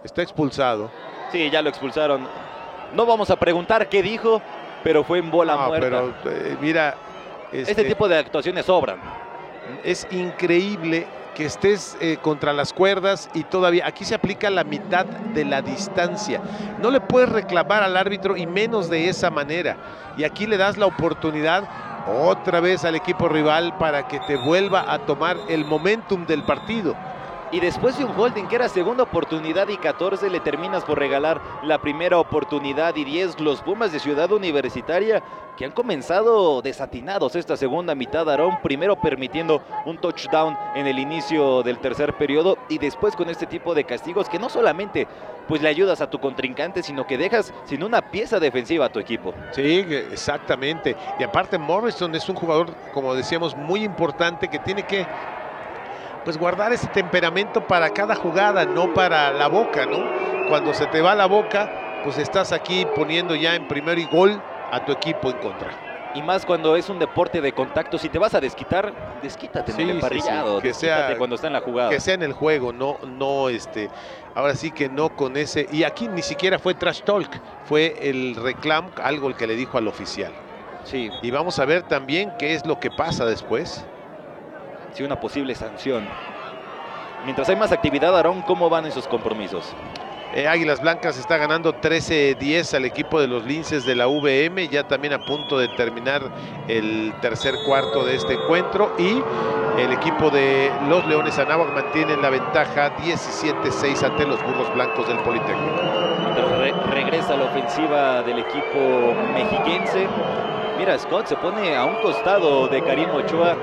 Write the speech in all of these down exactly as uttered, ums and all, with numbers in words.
Está expulsado. Sí, ya lo expulsaron. No vamos a preguntar qué dijo, pero fue en bola No, muerta. pero eh, mira, Este... este, este tipo de actuaciones sobran. Es increíble que estés eh, contra las cuerdas y todavía aquí se aplica la mitad de la distancia. No le puedes reclamar al árbitro y menos de esa manera. Y aquí le das la oportunidad otra vez al equipo rival para que te vuelva a tomar el momentum del partido. Y después de un holding que era segunda oportunidad y catorce, le terminas por regalar la primera oportunidad y diez. Los Pumas de Ciudad Universitaria, que han comenzado desatinados esta segunda mitad, Aarón, primero permitiendo un touchdown en el inicio del tercer periodo y después con este tipo de castigos que no solamente pues le ayudas a tu contrincante, sino que dejas sin una pieza defensiva a tu equipo. Sí, exactamente. Y aparte Morrison es un jugador, como decíamos, muy importante que tiene que pues guardar ese temperamento para cada jugada, no para la boca, ¿no? Cuando se te va la boca, pues estás aquí poniendo ya en primero y gol a tu equipo en contra. Y más cuando es un deporte de contacto, si te vas a desquitar, desquítate sí, en el emparrillado, sí, sí. Que desquítate sea, cuando está en la jugada. Que sea en el juego, no, no, este, ahora sí que no con ese, y aquí ni siquiera fue trash talk, fue el reclamo, algo el que le dijo al oficial. Sí. Y vamos a ver también qué es lo que pasa después. Sí, una posible sanción. Mientras hay más actividad, Aarón, ¿cómo van esos compromisos? Eh, Águilas Blancas está ganando trece diez al equipo de los Linces de la U V M, ya también a punto de terminar el tercer cuarto de este encuentro, y el equipo de los Leones Anáhuac mantiene la ventaja diecisiete seis ante los Burros Blancos del Politécnico. Mientras re regresa la ofensiva del equipo mexiquense, mira, Scott se pone a un costado de Karim Ochoa.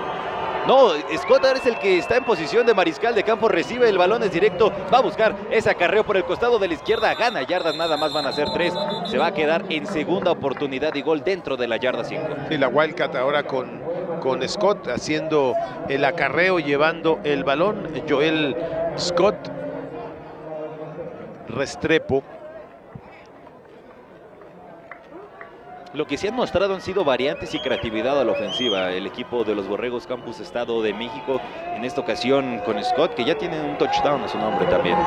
No, Scott ahora es el que está en posición de mariscal de campo, recibe el balón, es directo, va a buscar ese acarreo por el costado de la izquierda, gana yardas, nada más van a ser tres, se va a quedar en segunda oportunidad y gol dentro de la yarda cinco. Sí, la Wildcat ahora con, con Scott haciendo el acarreo, llevando el balón. Joel Scott Restrepo. Lo que se han mostrado han sido variantes y creatividad a la ofensiva. El equipo de los Borregos Campus Estado de México, en esta ocasión con Scott, que ya tiene un touchdown a su nombre también.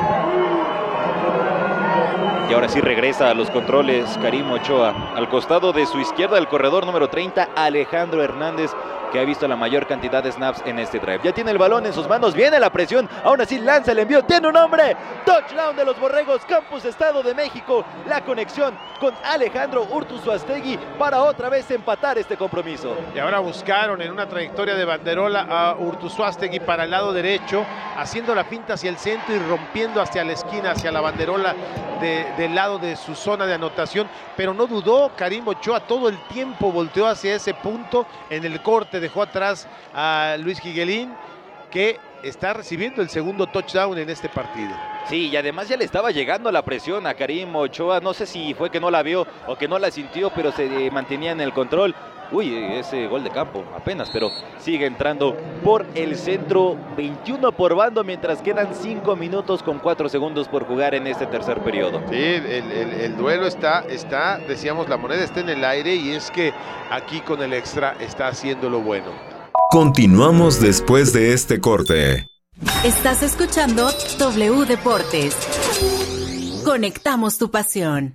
Y ahora sí regresa a los controles Karim Ochoa. Al costado de su izquierda, el corredor número treinta, Alejandro Hernández, que ha visto la mayor cantidad de snaps en este drive. Ya tiene el balón en sus manos, viene la presión, aún así lanza el envío, tiene un hombre, touchdown de los Borregos Campus Estado de México, la conexión con Alejandro Urtuzuastegui para otra vez empatar este compromiso. Y ahora buscaron en una trayectoria de banderola a Urtuzuastegui para el lado derecho, haciendo la pinta hacia el centro y rompiendo hacia la esquina, hacia la banderola de, del lado de su zona de anotación, pero no dudó Karim Ochoa, todo el tiempo volteó hacia ese punto, en el corte dejó atrás a Luis Higuelín, que está recibiendo el segundo touchdown en este partido. Sí, y además ya le estaba llegando la presión a Karim Ochoa, no sé si fue que no la vio o que no la sintió, pero se mantenía en el control. Uy, ese gol de campo apenas, pero sigue entrando por el centro, veintiuno por bando, mientras quedan cinco minutos con cuatro segundos por jugar en este tercer periodo. Sí, el, el, el duelo está, está, decíamos, la moneda está en el aire, y es que aquí con el extra está haciendo lo bueno. Continuamos después de este corte. Estás escuchando W Deportes. Conectamos tu pasión.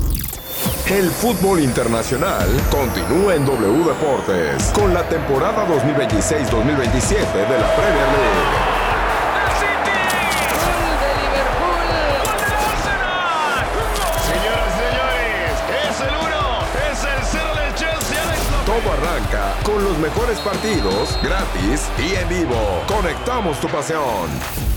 El fútbol internacional continúa en W Deportes con la temporada dos mil veintiséis dos mil veintisiete de la Premier League. ¡El City! ¡Gol de Liverpool! ¡Gol del Arsenal! Señoras y señores, es el uno, es el cero del Chelsea. Alex López. Todo arranca con los mejores partidos, gratis y en vivo. Conectamos tu pasión.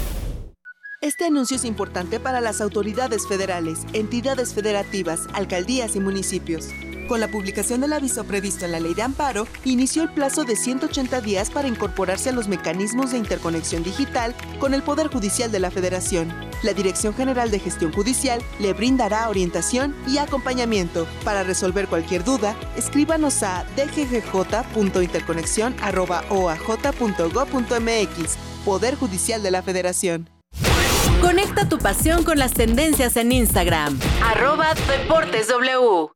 Este anuncio es importante para las autoridades federales, entidades federativas, alcaldías y municipios. Con la publicación del aviso previsto en la Ley de Amparo, inició el plazo de ciento ochenta días para incorporarse a los mecanismos de interconexión digital con el Poder Judicial de la Federación. La Dirección General de Gestión Judicial le brindará orientación y acompañamiento. Para resolver cualquier duda, escríbanos a d g g j punto interconexión arroba o a j punto gob punto m x. Poder Judicial de la Federación. Conecta tu pasión con las tendencias en Instagram. Arroba Deportes W.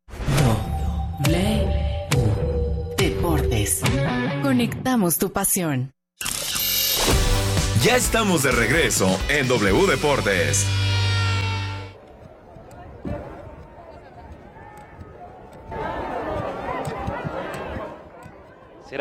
W Deportes. Conectamos tu pasión. Ya estamos de regreso en W Deportes.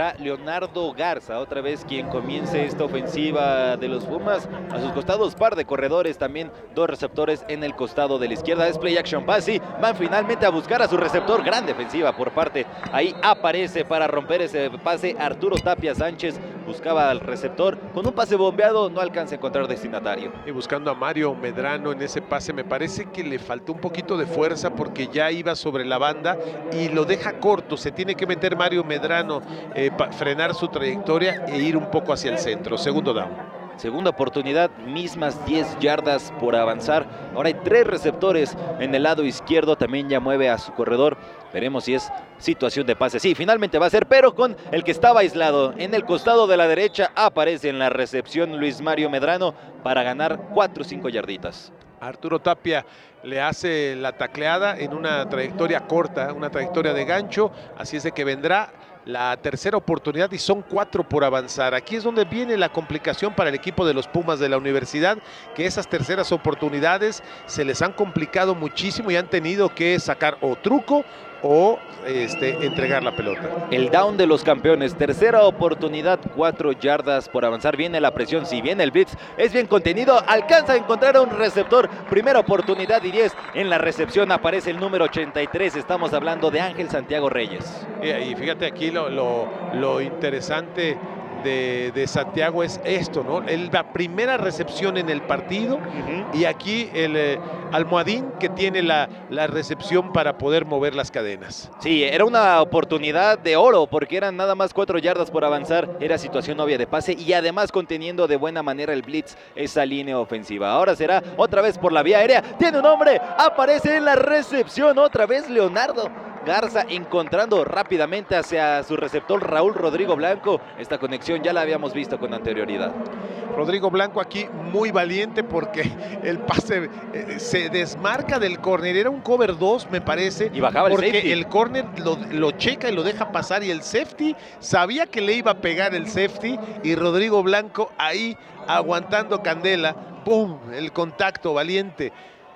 será Leonardo Garza, otra vez quien comience esta ofensiva de los Pumas. A sus costados, par de corredores, también dos receptores en el costado de la izquierda. Es play action pass y van finalmente a buscar a su receptor. Gran defensiva por parte. Ahí aparece para romper ese pase Arturo Tapia Sánchez. Buscaba al receptor. Con un pase bombeado no alcanza a encontrar destinatario. Y buscando a Mario Medrano en ese pase, me parece que le faltó un poquito de fuerza porque ya iba sobre la banda y lo deja corto. Se tiene que meter Mario Medrano, eh, para frenar su trayectoria e ir un poco hacia el centro. Segundo down. Segunda oportunidad, mismas diez yardas por avanzar. Ahora hay tres receptores en el lado izquierdo. También ya mueve a su corredor. Veremos si es situación de pase. Sí, finalmente va a ser, pero con el que estaba aislado. En el costado de la derecha aparece en la recepción Luis Mario Medrano para ganar cuatro o cinco yarditas. Arturo Tapia le hace la tacleada en una trayectoria corta, una trayectoria de gancho. Así es de que vendrá la tercera oportunidad y son cuatro por avanzar. Aquí es donde viene la complicación para el equipo de los Pumas de la Universidad, que esas terceras oportunidades se les han complicado muchísimo y han tenido que sacar o truco o este, entregar la pelota. El down de los campeones, tercera oportunidad, cuatro yardas por avanzar. Viene la presión, si viene el blitz, es bien contenido, alcanza a encontrar a un receptor. Primera oportunidad y diez. En la recepción aparece el número ochenta y tres. Estamos hablando de Ángel Santiago Reyes. Y, y fíjate aquí lo, lo, lo interesante de, de Santiago es esto, ¿no? El, la primera recepción en el partido, uh-huh. Y aquí el eh, almohadín que tiene la, la recepción para poder mover las cadenas. Sí, era una oportunidad de oro porque eran nada más cuatro yardas por avanzar. Era situación obvia de pase y además conteniendo de buena manera el blitz esa línea ofensiva. Ahora será otra vez por la vía aérea. Tiene un hombre, aparece en la recepción otra vez Leonardo Garza encontrando rápidamente hacia su receptor Raúl Rodrigo Blanco. Esta conexión ya la habíamos visto con anterioridad. Rodrigo Blanco aquí muy valiente porque el pase eh, se desmarca del córner. Era un cover dos, me parece. Y bajaba el porque safety. El córner lo, lo checa y lo deja pasar. Y el safety sabía que le iba a pegar el safety. Y Rodrigo Blanco ahí aguantando candela. ¡Pum! El contacto valiente.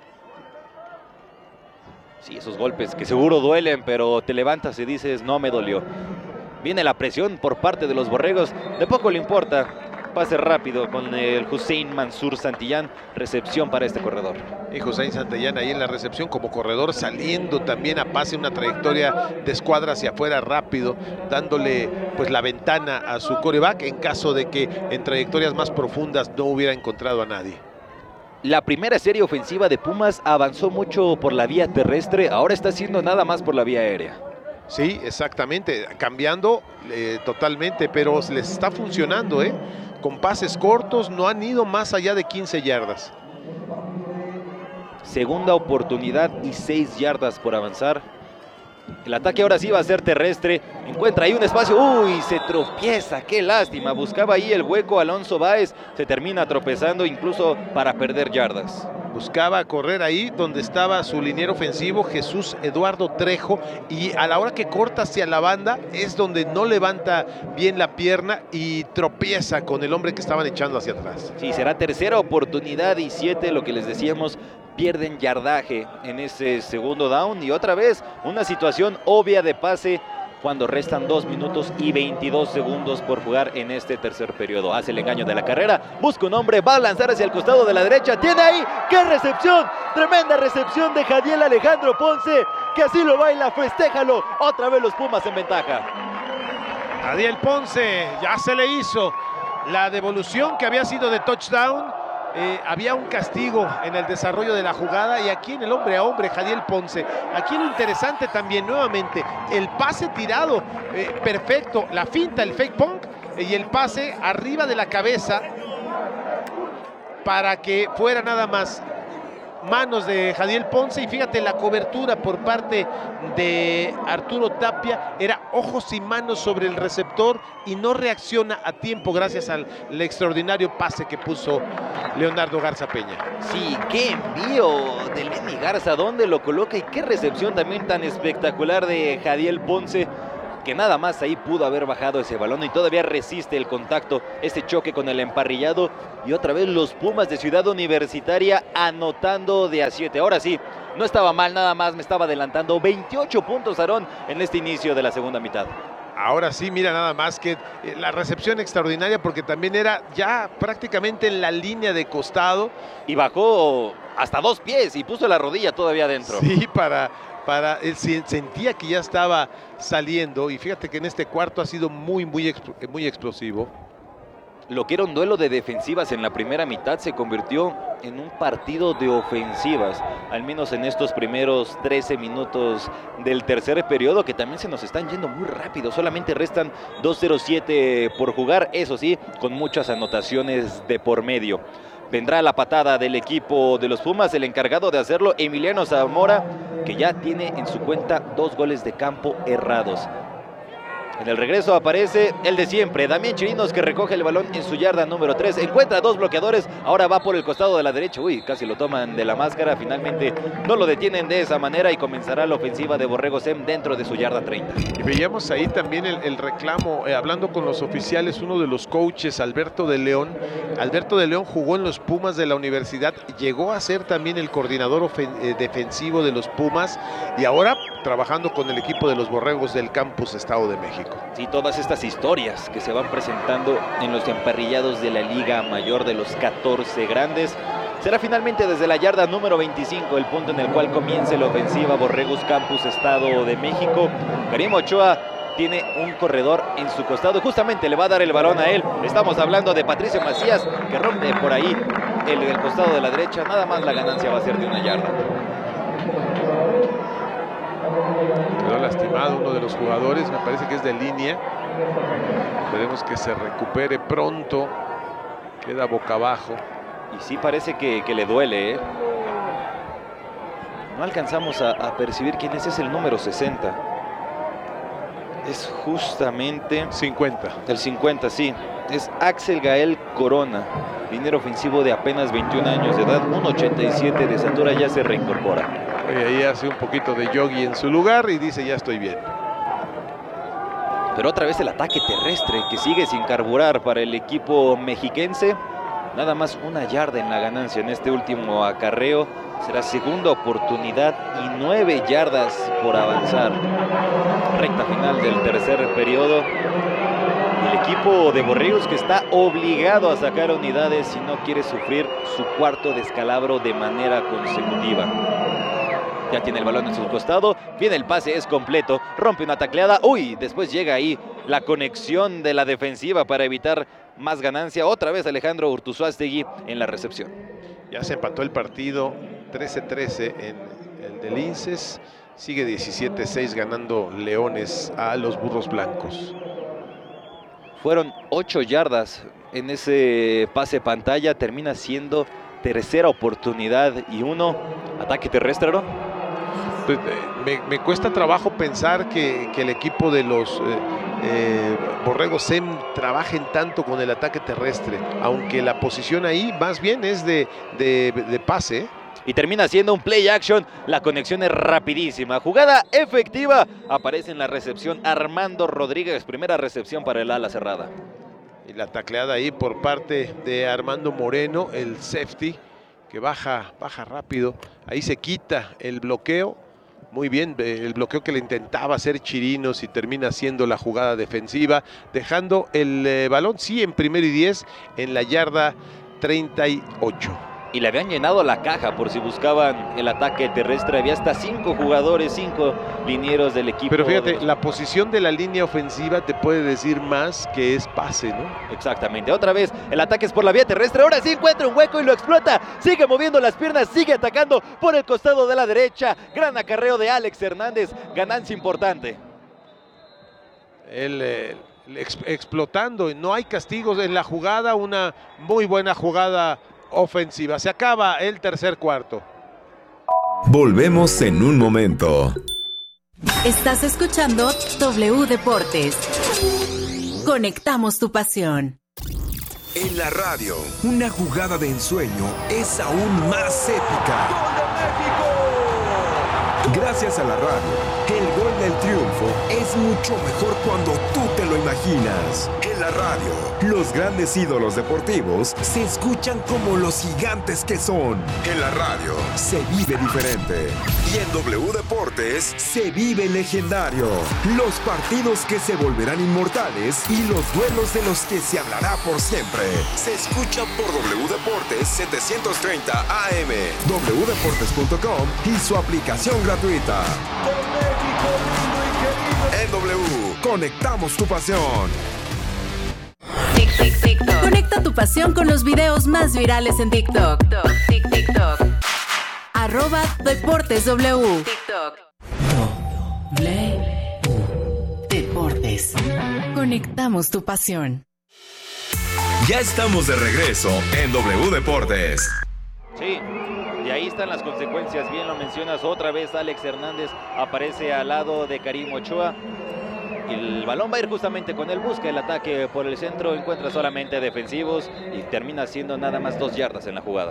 Sí, esos golpes que seguro duelen, pero te levantas y dices, no me dolió. Viene la presión por parte de los borregos, de poco le importa. Pase rápido con el Hussein Mansur Santillán, recepción para este corredor. Y Hussein Santillán ahí en la recepción como corredor, saliendo también a pase, una trayectoria de escuadra hacia afuera rápido, dándole pues la ventana a su quarterback en caso de que en trayectorias más profundas no hubiera encontrado a nadie. La primera serie ofensiva de Pumas avanzó mucho por la vía terrestre, ahora está haciendo nada más por la vía aérea. Sí, exactamente, cambiando eh, totalmente, pero les está funcionando, ¿eh? Con pases cortos, no han ido más allá de quince yardas. Segunda oportunidad y seis yardas por avanzar. El ataque ahora sí va a ser terrestre. Encuentra ahí un espacio. Uy, se tropieza. Qué lástima. Buscaba ahí el hueco Alonso Báez. Se termina tropezando incluso para perder yardas. Buscaba correr ahí donde estaba su liniero ofensivo Jesús Eduardo Trejo. Y a la hora que corta hacia la banda es donde no levanta bien la pierna y tropieza con el hombre que estaban echando hacia atrás. Sí, será tercera oportunidad y siete, lo que les decíamos. Pierden yardaje en ese segundo down y otra vez una situación obvia de pase cuando restan dos minutos y veintidós segundos por jugar en este tercer periodo. Hace el engaño de la carrera, busca un hombre, va a lanzar hacia el costado de la derecha, tiene ahí, ¡qué recepción! Tremenda recepción de Jadiel Alejandro Ponce, que así lo baila, festéjalo, otra vez los Pumas en ventaja. Jadiel Ponce, ya se le hizo la devolución que había sido de touchdown. Eh, había un castigo en el desarrollo de la jugada y aquí en el hombre a hombre Jadiel Ponce. Aquí lo interesante también nuevamente, el pase tirado eh, perfecto, la finta, el fake punt eh, y el pase arriba de la cabeza para que fuera nada más manos de Jadiel Ponce. Y fíjate la cobertura por parte de Arturo Tapia, era ojos y manos sobre el receptor y no reacciona a tiempo gracias al extraordinario pase que puso Leonardo Garza Peña. Sí, qué envío de Lenny Garza, dónde lo coloca y qué recepción también tan espectacular de Jadiel Ponce, que nada más ahí pudo haber bajado ese balón y todavía resiste el contacto, ese choque con el emparrillado. Y otra vez los Pumas de Ciudad Universitaria anotando de a siete. Ahora sí, no estaba mal, nada más me estaba adelantando. veintiocho puntos, Aarón, en este inicio de la segunda mitad. Ahora sí, mira nada más que la recepción extraordinaria porque también era ya prácticamente en la línea de costado. Y bajó hasta dos pies y puso la rodilla todavía adentro. Sí, para, para él sentía que ya estaba saliendo y fíjate que en este cuarto ha sido muy, muy, muy explosivo. Lo que era un duelo de defensivas en la primera mitad se convirtió en un partido de ofensivas, al menos en estos primeros trece minutos del tercer periodo, que también se nos están yendo muy rápido. Solamente restan dos cero siete por jugar, eso sí, con muchas anotaciones de por medio. Vendrá la patada del equipo de los Pumas, el encargado de hacerlo, Emiliano Zamora, que ya tiene en su cuenta dos goles de campo errados. En el regreso aparece el de siempre, Damián Chirinos, que recoge el balón en su yarda número tres, encuentra dos bloqueadores, ahora va por el costado de la derecha, uy, casi lo toman de la máscara, finalmente no lo detienen de esa manera y comenzará la ofensiva de Borrego Sem dentro de su yarda treinta. Y veíamos ahí también el, el reclamo, eh, hablando con los oficiales, uno de los coaches, Alberto de León. Alberto de León jugó en los Pumas de la universidad, llegó a ser también el coordinador eh, defensivo de los Pumas y ahora trabajando con el equipo de los Borregos del Campus Estado de México. Sí, todas estas historias que se van presentando en los emparrillados de la Liga Mayor de los catorce grandes. Será finalmente desde la yarda número veinticinco el punto en el cual comience la ofensiva Borregos Campus Estado de México. Karim Ochoa tiene un corredor en su costado, justamente le va a dar el balón a él. Estamos hablando de Patricio Macías, que rompe por ahí el del costado de la derecha. Nada más la ganancia va a ser de una yarda. Quedó lastimado uno de los jugadores, me parece que es de línea. Esperemos que se recupere pronto. Queda boca abajo. Y sí parece que, que le duele, ¿eh? No alcanzamos a, a percibir quién es, es el número sesenta. Es justamente... cincuenta. El cincuenta, sí. Es Axel Gael Corona, liniero ofensivo de apenas veintiún años de edad, uno ochenta y siete de estatura, ya se reincorpora. Y ahí hace un poquito de yogi en su lugar y dice ya estoy bien. Pero otra vez el ataque terrestre que sigue sin carburar para el equipo mexiquense. Nada más una yarda en la ganancia en este último acarreo. Será segunda oportunidad y nueve yardas por avanzar. Recta final del tercer periodo. El equipo de Borregos que está obligado a sacar unidades si no quiere sufrir su cuarto descalabro de manera consecutiva. Ya tiene el balón en su costado, viene el pase, es completo, rompe una tacleada, uy, después llega ahí la conexión de la defensiva para evitar más ganancia. Otra vez Alejandro Urtuzuastegui en la recepción. Ya se empató el partido, trece trece en el de Linces, sigue diecisiete seis ganando Leones a los Burros Blancos. Fueron ocho yardas en ese pase pantalla, termina siendo tercera oportunidad y uno. Ataque terrestre, ¿no? Pues, eh, me, me cuesta trabajo pensar que, que el equipo de los eh, eh, Borregos Sem trabajen tanto con el ataque terrestre, aunque la posición ahí más bien es de, de, de pase. Y termina siendo un play action, la conexión es rapidísima, jugada efectiva, aparece en la recepción Armando Rodríguez, primera recepción para el ala cerrada. Y la tacleada ahí por parte de Armando Moreno, el safety, que baja, baja rápido, ahí se quita el bloqueo, muy bien, el bloqueo que le intentaba hacer Chirinos y termina siendo la jugada defensiva, dejando el eh, balón, sí, en primero y diez, en la yarda treinta y ocho. Y le habían llenado la caja por si buscaban el ataque terrestre. Había hasta cinco jugadores, cinco linieros del equipo. Pero fíjate, los... la posición de la línea ofensiva te puede decir más que es pase, ¿no? Exactamente. Otra vez, el ataque es por la vía terrestre. Ahora sí encuentra un hueco y lo explota. Sigue moviendo las piernas, sigue atacando por el costado de la derecha. Gran acarreo de Alex Hernández. Ganancia importante. El... Eh... Ex explotando, no hay castigos en la jugada, una muy buena jugada ofensiva. Se acaba el tercer cuarto. Volvemos en un momento. Estás escuchando W Deportes. Conectamos tu pasión. En la radio, una jugada de ensueño es aún más épica. ¡Gol de México! Gracias Gracias a la radio, el gol del triunfo es mucho mejor cuando tú te lo imaginas. En la radio, los grandes ídolos deportivos se escuchan como los gigantes que son. En la radio, se vive diferente. Y en W Deportes, se vive legendario. Los partidos que se volverán inmortales y los duelos de los que se hablará por siempre. Se escuchan por W Deportes setecientos treinta A M, w deportes punto com y su aplicación gratuita. En W, conectamos tu pasión. Tic, tic, TikTok. Conecta tu pasión con los videos más virales en TikTok. Tic, TikTok. Arroba Deportes W. TikTok. W Deportes. Conectamos tu pasión. Ya estamos de regreso en W Deportes. Sí, y ahí están las consecuencias, bien lo mencionas, otra vez Alex Hernández aparece al lado de Karim Ochoa. El balón va a ir justamente con él, busca el ataque por el centro, encuentra solamente defensivos y termina siendo nada más dos yardas en la jugada.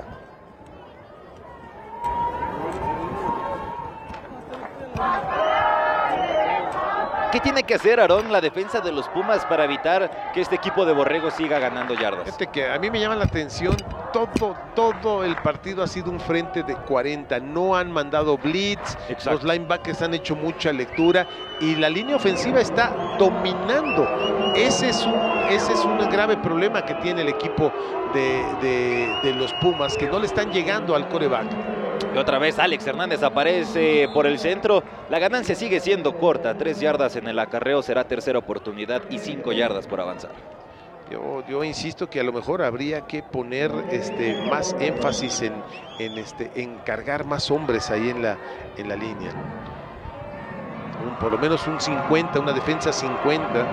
¿Qué tiene que hacer, Aarón, la defensa de los Pumas para evitar que este equipo de Borrego siga ganando yardas? Fíjate que a mí me llama la atención, todo, todo el partido ha sido un frente de cuarenta, no han mandado blitz, Exacto. Los linebackers han hecho mucha lectura y la línea ofensiva está dominando. Ese es un, ese es un grave problema que tiene el equipo de, de, de los Pumas, que no le están llegando al quarterback. Y otra vez Alex Hernández aparece por el centro. La ganancia sigue siendo corta. Tres yardas en el acarreo, será tercera oportunidad y cinco yardas por avanzar. Yo, yo insisto que a lo mejor habría que poner este, más énfasis en, en, este, en cargar más hombres ahí en la, en la línea. Un, por lo menos un cincuenta, una defensa cincuenta.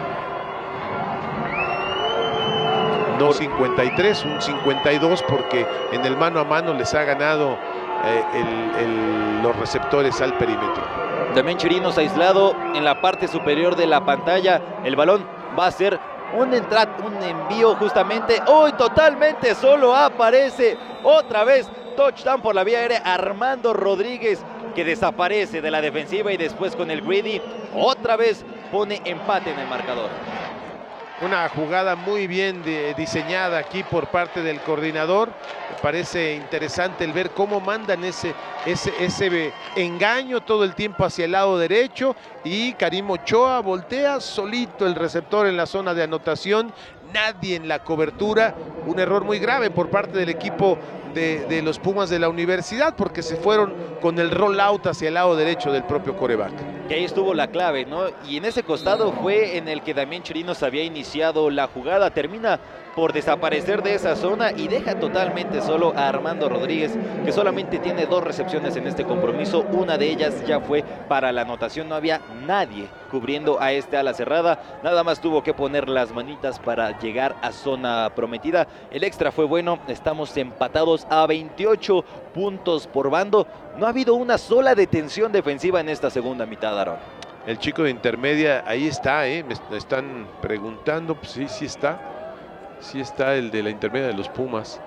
No cincuenta y tres, un cincuenta y dos, porque en el mano a mano les ha ganado eh, el, el, los receptores al perímetro. Damián Chirinos aislado en la parte superior de la pantalla. El balón va a ser un, entra, un envío justamente. Hoy totalmente solo aparece otra vez touchdown por la vía aérea Armando Rodríguez, que desaparece de la defensiva y después con el greedy otra vez pone empate en el marcador. Una jugada muy bien de, diseñada aquí por parte del coordinador. Me parece interesante el ver cómo mandan ese, ese, ese engaño todo el tiempo hacia el lado derecho. Y Karim Ochoa voltea solito el receptor en la zona de anotación. Nadie en la cobertura. Un error muy grave por parte del equipo de, de los Pumas de la Universidad, porque se fueron con el rollout hacia el lado derecho del propio quarterback. Que ahí estuvo la clave, ¿no? Y en ese costado fue en el que Damián Chirinos había iniciado la jugada. Termina por desaparecer de esa zona y deja totalmente solo a Armando Rodríguez, que solamente tiene dos recepciones en este compromiso. Una de ellas ya fue para la anotación. No había nadie cubriendo a este ala cerrada. Nada más tuvo que poner las manitas para llegar a zona prometida. El extra fue bueno. Estamos empatados a veintiocho puntos por bando. No ha habido una sola detención defensiva en esta segunda mitad, Aarón. El chico de intermedia, ahí está, ¿eh? Me están preguntando, pues sí, sí está. Sí está el de la intermedia de los Pumas.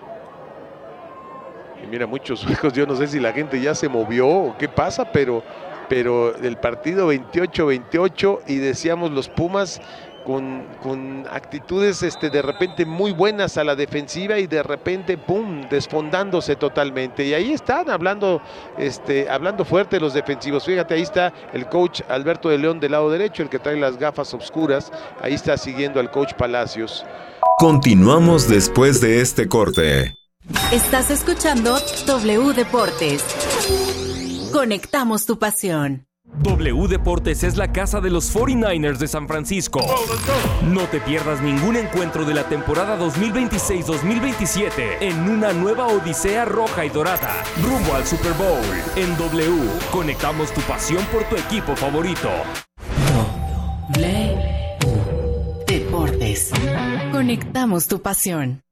Y mira, muchos juegos, yo no sé si la gente ya se movió o qué pasa, pero, pero el partido veintiocho veintiocho y decíamos los Pumas con, con actitudes este, de repente muy buenas a la defensiva y de repente, pum, desfondándose totalmente. Y ahí están hablando, este, hablando fuerte los defensivos. Fíjate, ahí está el coach Alberto de León del lado derecho, el que trae las gafas oscuras. Ahí está siguiendo al coach Palacios. Continuamos después de este corte. Estás escuchando W Deportes. Conectamos tu pasión. W Deportes es la casa de los cuarenta y nueve ers de San Francisco. No te pierdas ningún encuentro de la temporada dos mil veintiséis dos mil veintisiete en una nueva odisea roja y dorada, rumbo al Super Bowl. En W, conectamos tu pasión por tu equipo favorito. W Deportes. Conectamos tu pasión.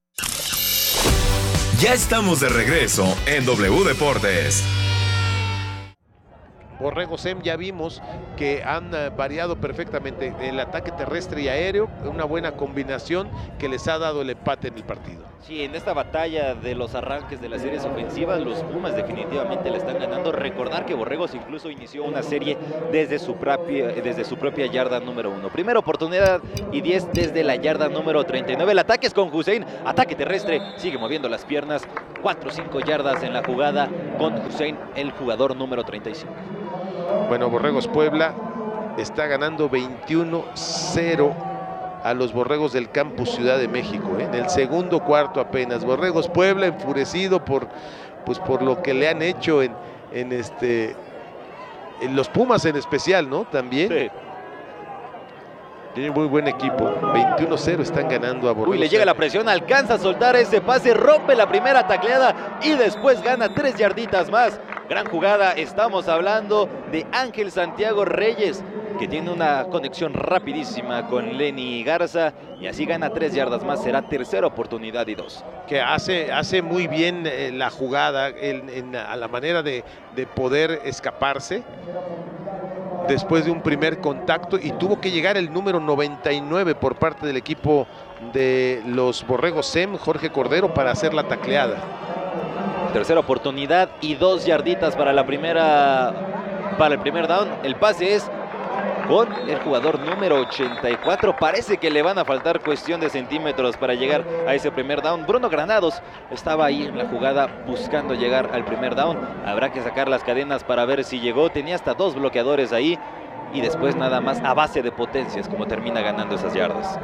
Ya estamos de regreso en W Deportes. Borregos Sem ya vimos que han uh, variado perfectamente el ataque terrestre y aéreo, una buena combinación que les ha dado el empate en el partido. Sí, en esta batalla de los arranques de las series ofensivas, los Pumas definitivamente le están ganando. Recordar que Borregos incluso inició una serie desde su propia, desde su propia yarda número uno. Primera oportunidad y diez desde la yarda número treinta y nueve. El ataque es con Hussein, ataque terrestre, sigue moviendo las piernas, cuatro o cinco yardas en la jugada con Hussein, el jugador número treinta y cinco. Bueno, Borregos Puebla está ganando veintiuno cero a los Borregos del Campus Ciudad de México, ¿eh? En el segundo cuarto apenas. Borregos Puebla enfurecido por, pues, por lo que le han hecho en, en, este, en los Pumas en especial, ¿no? También. Sí. Tiene muy buen equipo. veintiuno cero están ganando a Borregos. Uy, le llega la presión, alcanza a soltar ese pase, rompe la primera tacleada y después gana tres yarditas más. Gran jugada, estamos hablando de Ángel Santiago Reyes, que tiene una conexión rapidísima con Lenny Garza y así gana tres yardas más, será tercera oportunidad y dos. Que hace, hace muy bien eh, la jugada en, en, a la manera de, de poder escaparse después de un primer contacto, y tuvo que llegar el número noventa y nueve por parte del equipo de los Borregos Sem, Jorge Cordero, para hacer la tacleada. Tercera oportunidad y dos yarditas para la primera, para el primer down. El pase es con el jugador número ochenta y cuatro. Parece que le van a faltar cuestión de centímetros para llegar a ese primer down. Bruno Granados estaba ahí en la jugada buscando llegar al primer down. Habrá que sacar las cadenas para ver si llegó. Tenía hasta dos bloqueadores ahí y después nada más a base de potencias como termina ganando esas yardas.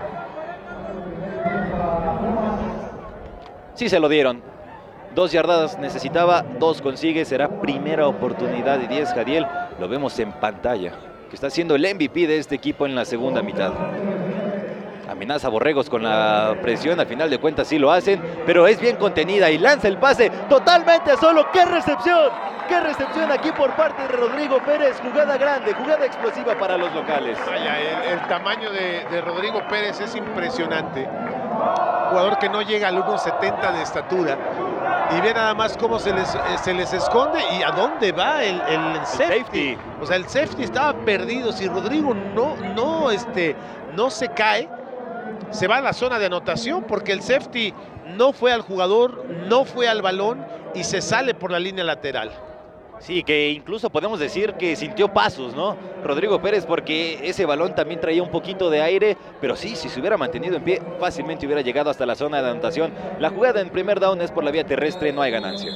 Sí se lo dieron. Dos yardadas necesitaba, dos consigue, será primera oportunidad y diez. Jadiel, lo vemos en pantalla, que está siendo el M V P de este equipo en la segunda mitad. Amenaza a Borregos con la presión, al final de cuentas sí lo hacen, pero es bien contenida y lanza el pase totalmente solo. ¡Qué recepción! ¡Qué recepción aquí por parte de Rodrigo Pérez! Jugada grande, jugada explosiva para los locales. Vaya, el, el tamaño de, de Rodrigo Pérez es impresionante. Jugador que no llega al uno setenta de estatura. Y ve nada más cómo se les, se les esconde y a dónde va el, el, el safety. safety. O sea, el safety estaba perdido. Si Rodrigo no, no, este, no se cae, se va a la zona de anotación, porque el safety no fue al jugador, no fue al balón y se sale por la línea lateral. Sí, que incluso podemos decir que sintió pasos, ¿no? Rodrigo Pérez, porque ese balón también traía un poquito de aire, pero sí, si se hubiera mantenido en pie, fácilmente hubiera llegado hasta la zona de anotación. La jugada en primer down es por la vía terrestre, no hay ganancia.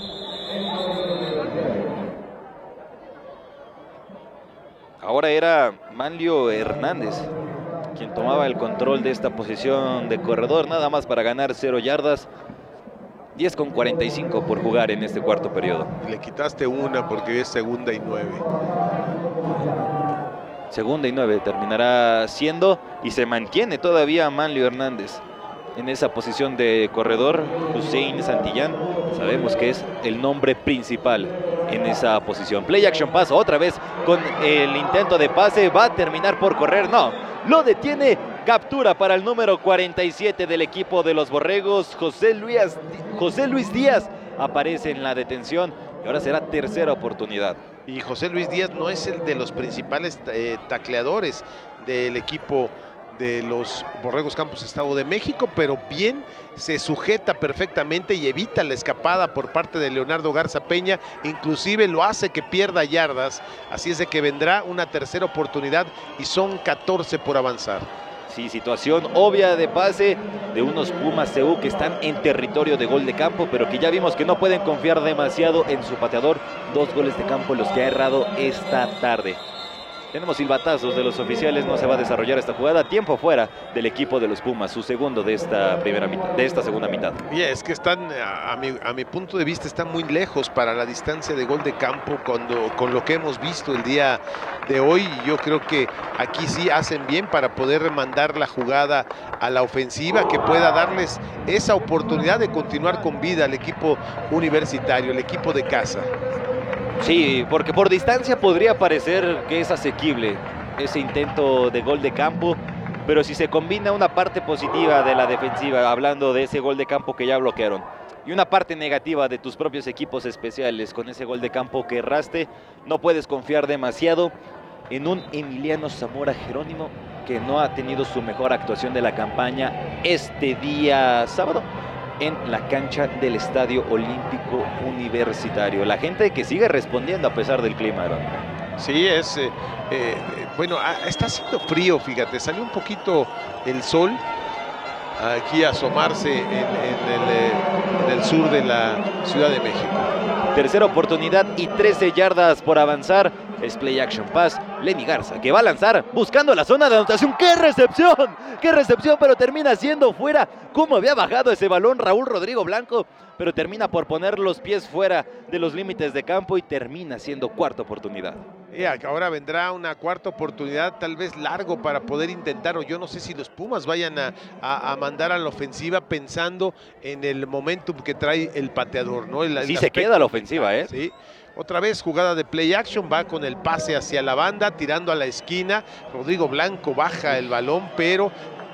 Ahora era Manlio Hernández quien tomaba el control de esta posición de corredor, nada más para ganar cero yardas. diez con cuarenta y cinco por jugar en este cuarto periodo. Le quitaste una porque es segunda y nueve. Segunda y nueve terminará siendo, y se mantiene todavía Manlio Hernández en esa posición de corredor. Hussein Santillán, sabemos que es el nombre principal en esa posición. Play action pass otra vez con el intento de pase, va a terminar por correr, no, lo detiene. Captura para el número cuarenta y siete del equipo de los Borregos, José Luis, José Luis Díaz aparece en la detención y ahora será tercera oportunidad. Y José Luis Díaz no es el de los principales eh, tacleadores del equipo de los Borregos Campus Estado de México, pero bien se sujeta perfectamente y evita la escapada por parte de Leonardo Garza Peña, inclusive lo hace que pierda yardas, así es de que vendrá una tercera oportunidad y son catorce por avanzar. Sí, situación obvia de pase de unos Pumas C U que están en territorio de gol de campo, pero que ya vimos que no pueden confiar demasiado en su pateador. Dos goles de campo los que ha errado esta tarde. Tenemos silbatazos de los oficiales, no se va a desarrollar esta jugada. Tiempo fuera del equipo de los Pumas, su segundo de esta primera mitad, de esta segunda mitad. Y es que están, a mi, a mi punto de vista, están muy lejos para la distancia de gol de campo cuando, con lo que hemos visto el día de hoy. Yo creo que aquí sí hacen bien para poder mandar la jugada a la ofensiva, que pueda darles esa oportunidad de continuar con vida al equipo universitario, el equipo de casa. Sí, porque por distancia podría parecer que es asequible ese intento de gol de campo, pero si se combina una parte positiva de la defensiva, hablando de ese gol de campo que ya bloquearon, y una parte negativa de tus propios equipos especiales. Con ese gol de campo que erraste, no puedes confiar demasiado en un Emiliano Zamora Jerónimo que no ha tenido su mejor actuación de la campaña este día sábado en la cancha del Estadio Olímpico Universitario. La gente que sigue respondiendo a pesar del clima, Aaron. Sí, es, eh, eh, bueno, está haciendo frío, fíjate, salió un poquito el sol aquí a asomarse en, en, el, eh, en el sur de la Ciudad de México. Tercera oportunidad y trece yardas por avanzar. Es play action pass. Lenny Garza que va a lanzar buscando la zona de anotación. ¡Qué recepción! ¡Qué recepción! Pero termina siendo fuera. ¿Cómo había bajado ese balón Raúl Rodrigo Blanco? Pero termina por poner los pies fuera de los límites de campo y termina siendo cuarta oportunidad. Y ahora vendrá una cuarta oportunidad, tal vez largo para poder intentar, o yo no sé si los Pumas vayan a, a, a mandar a la ofensiva pensando en el momentum que trae el pateador, ¿no? El, el sí se queda la ofensiva, ¿eh? Sí. Otra vez jugada de play action, va con el pase hacia la banda, tirando a la esquina. Rodrigo Blanco baja el balón, pero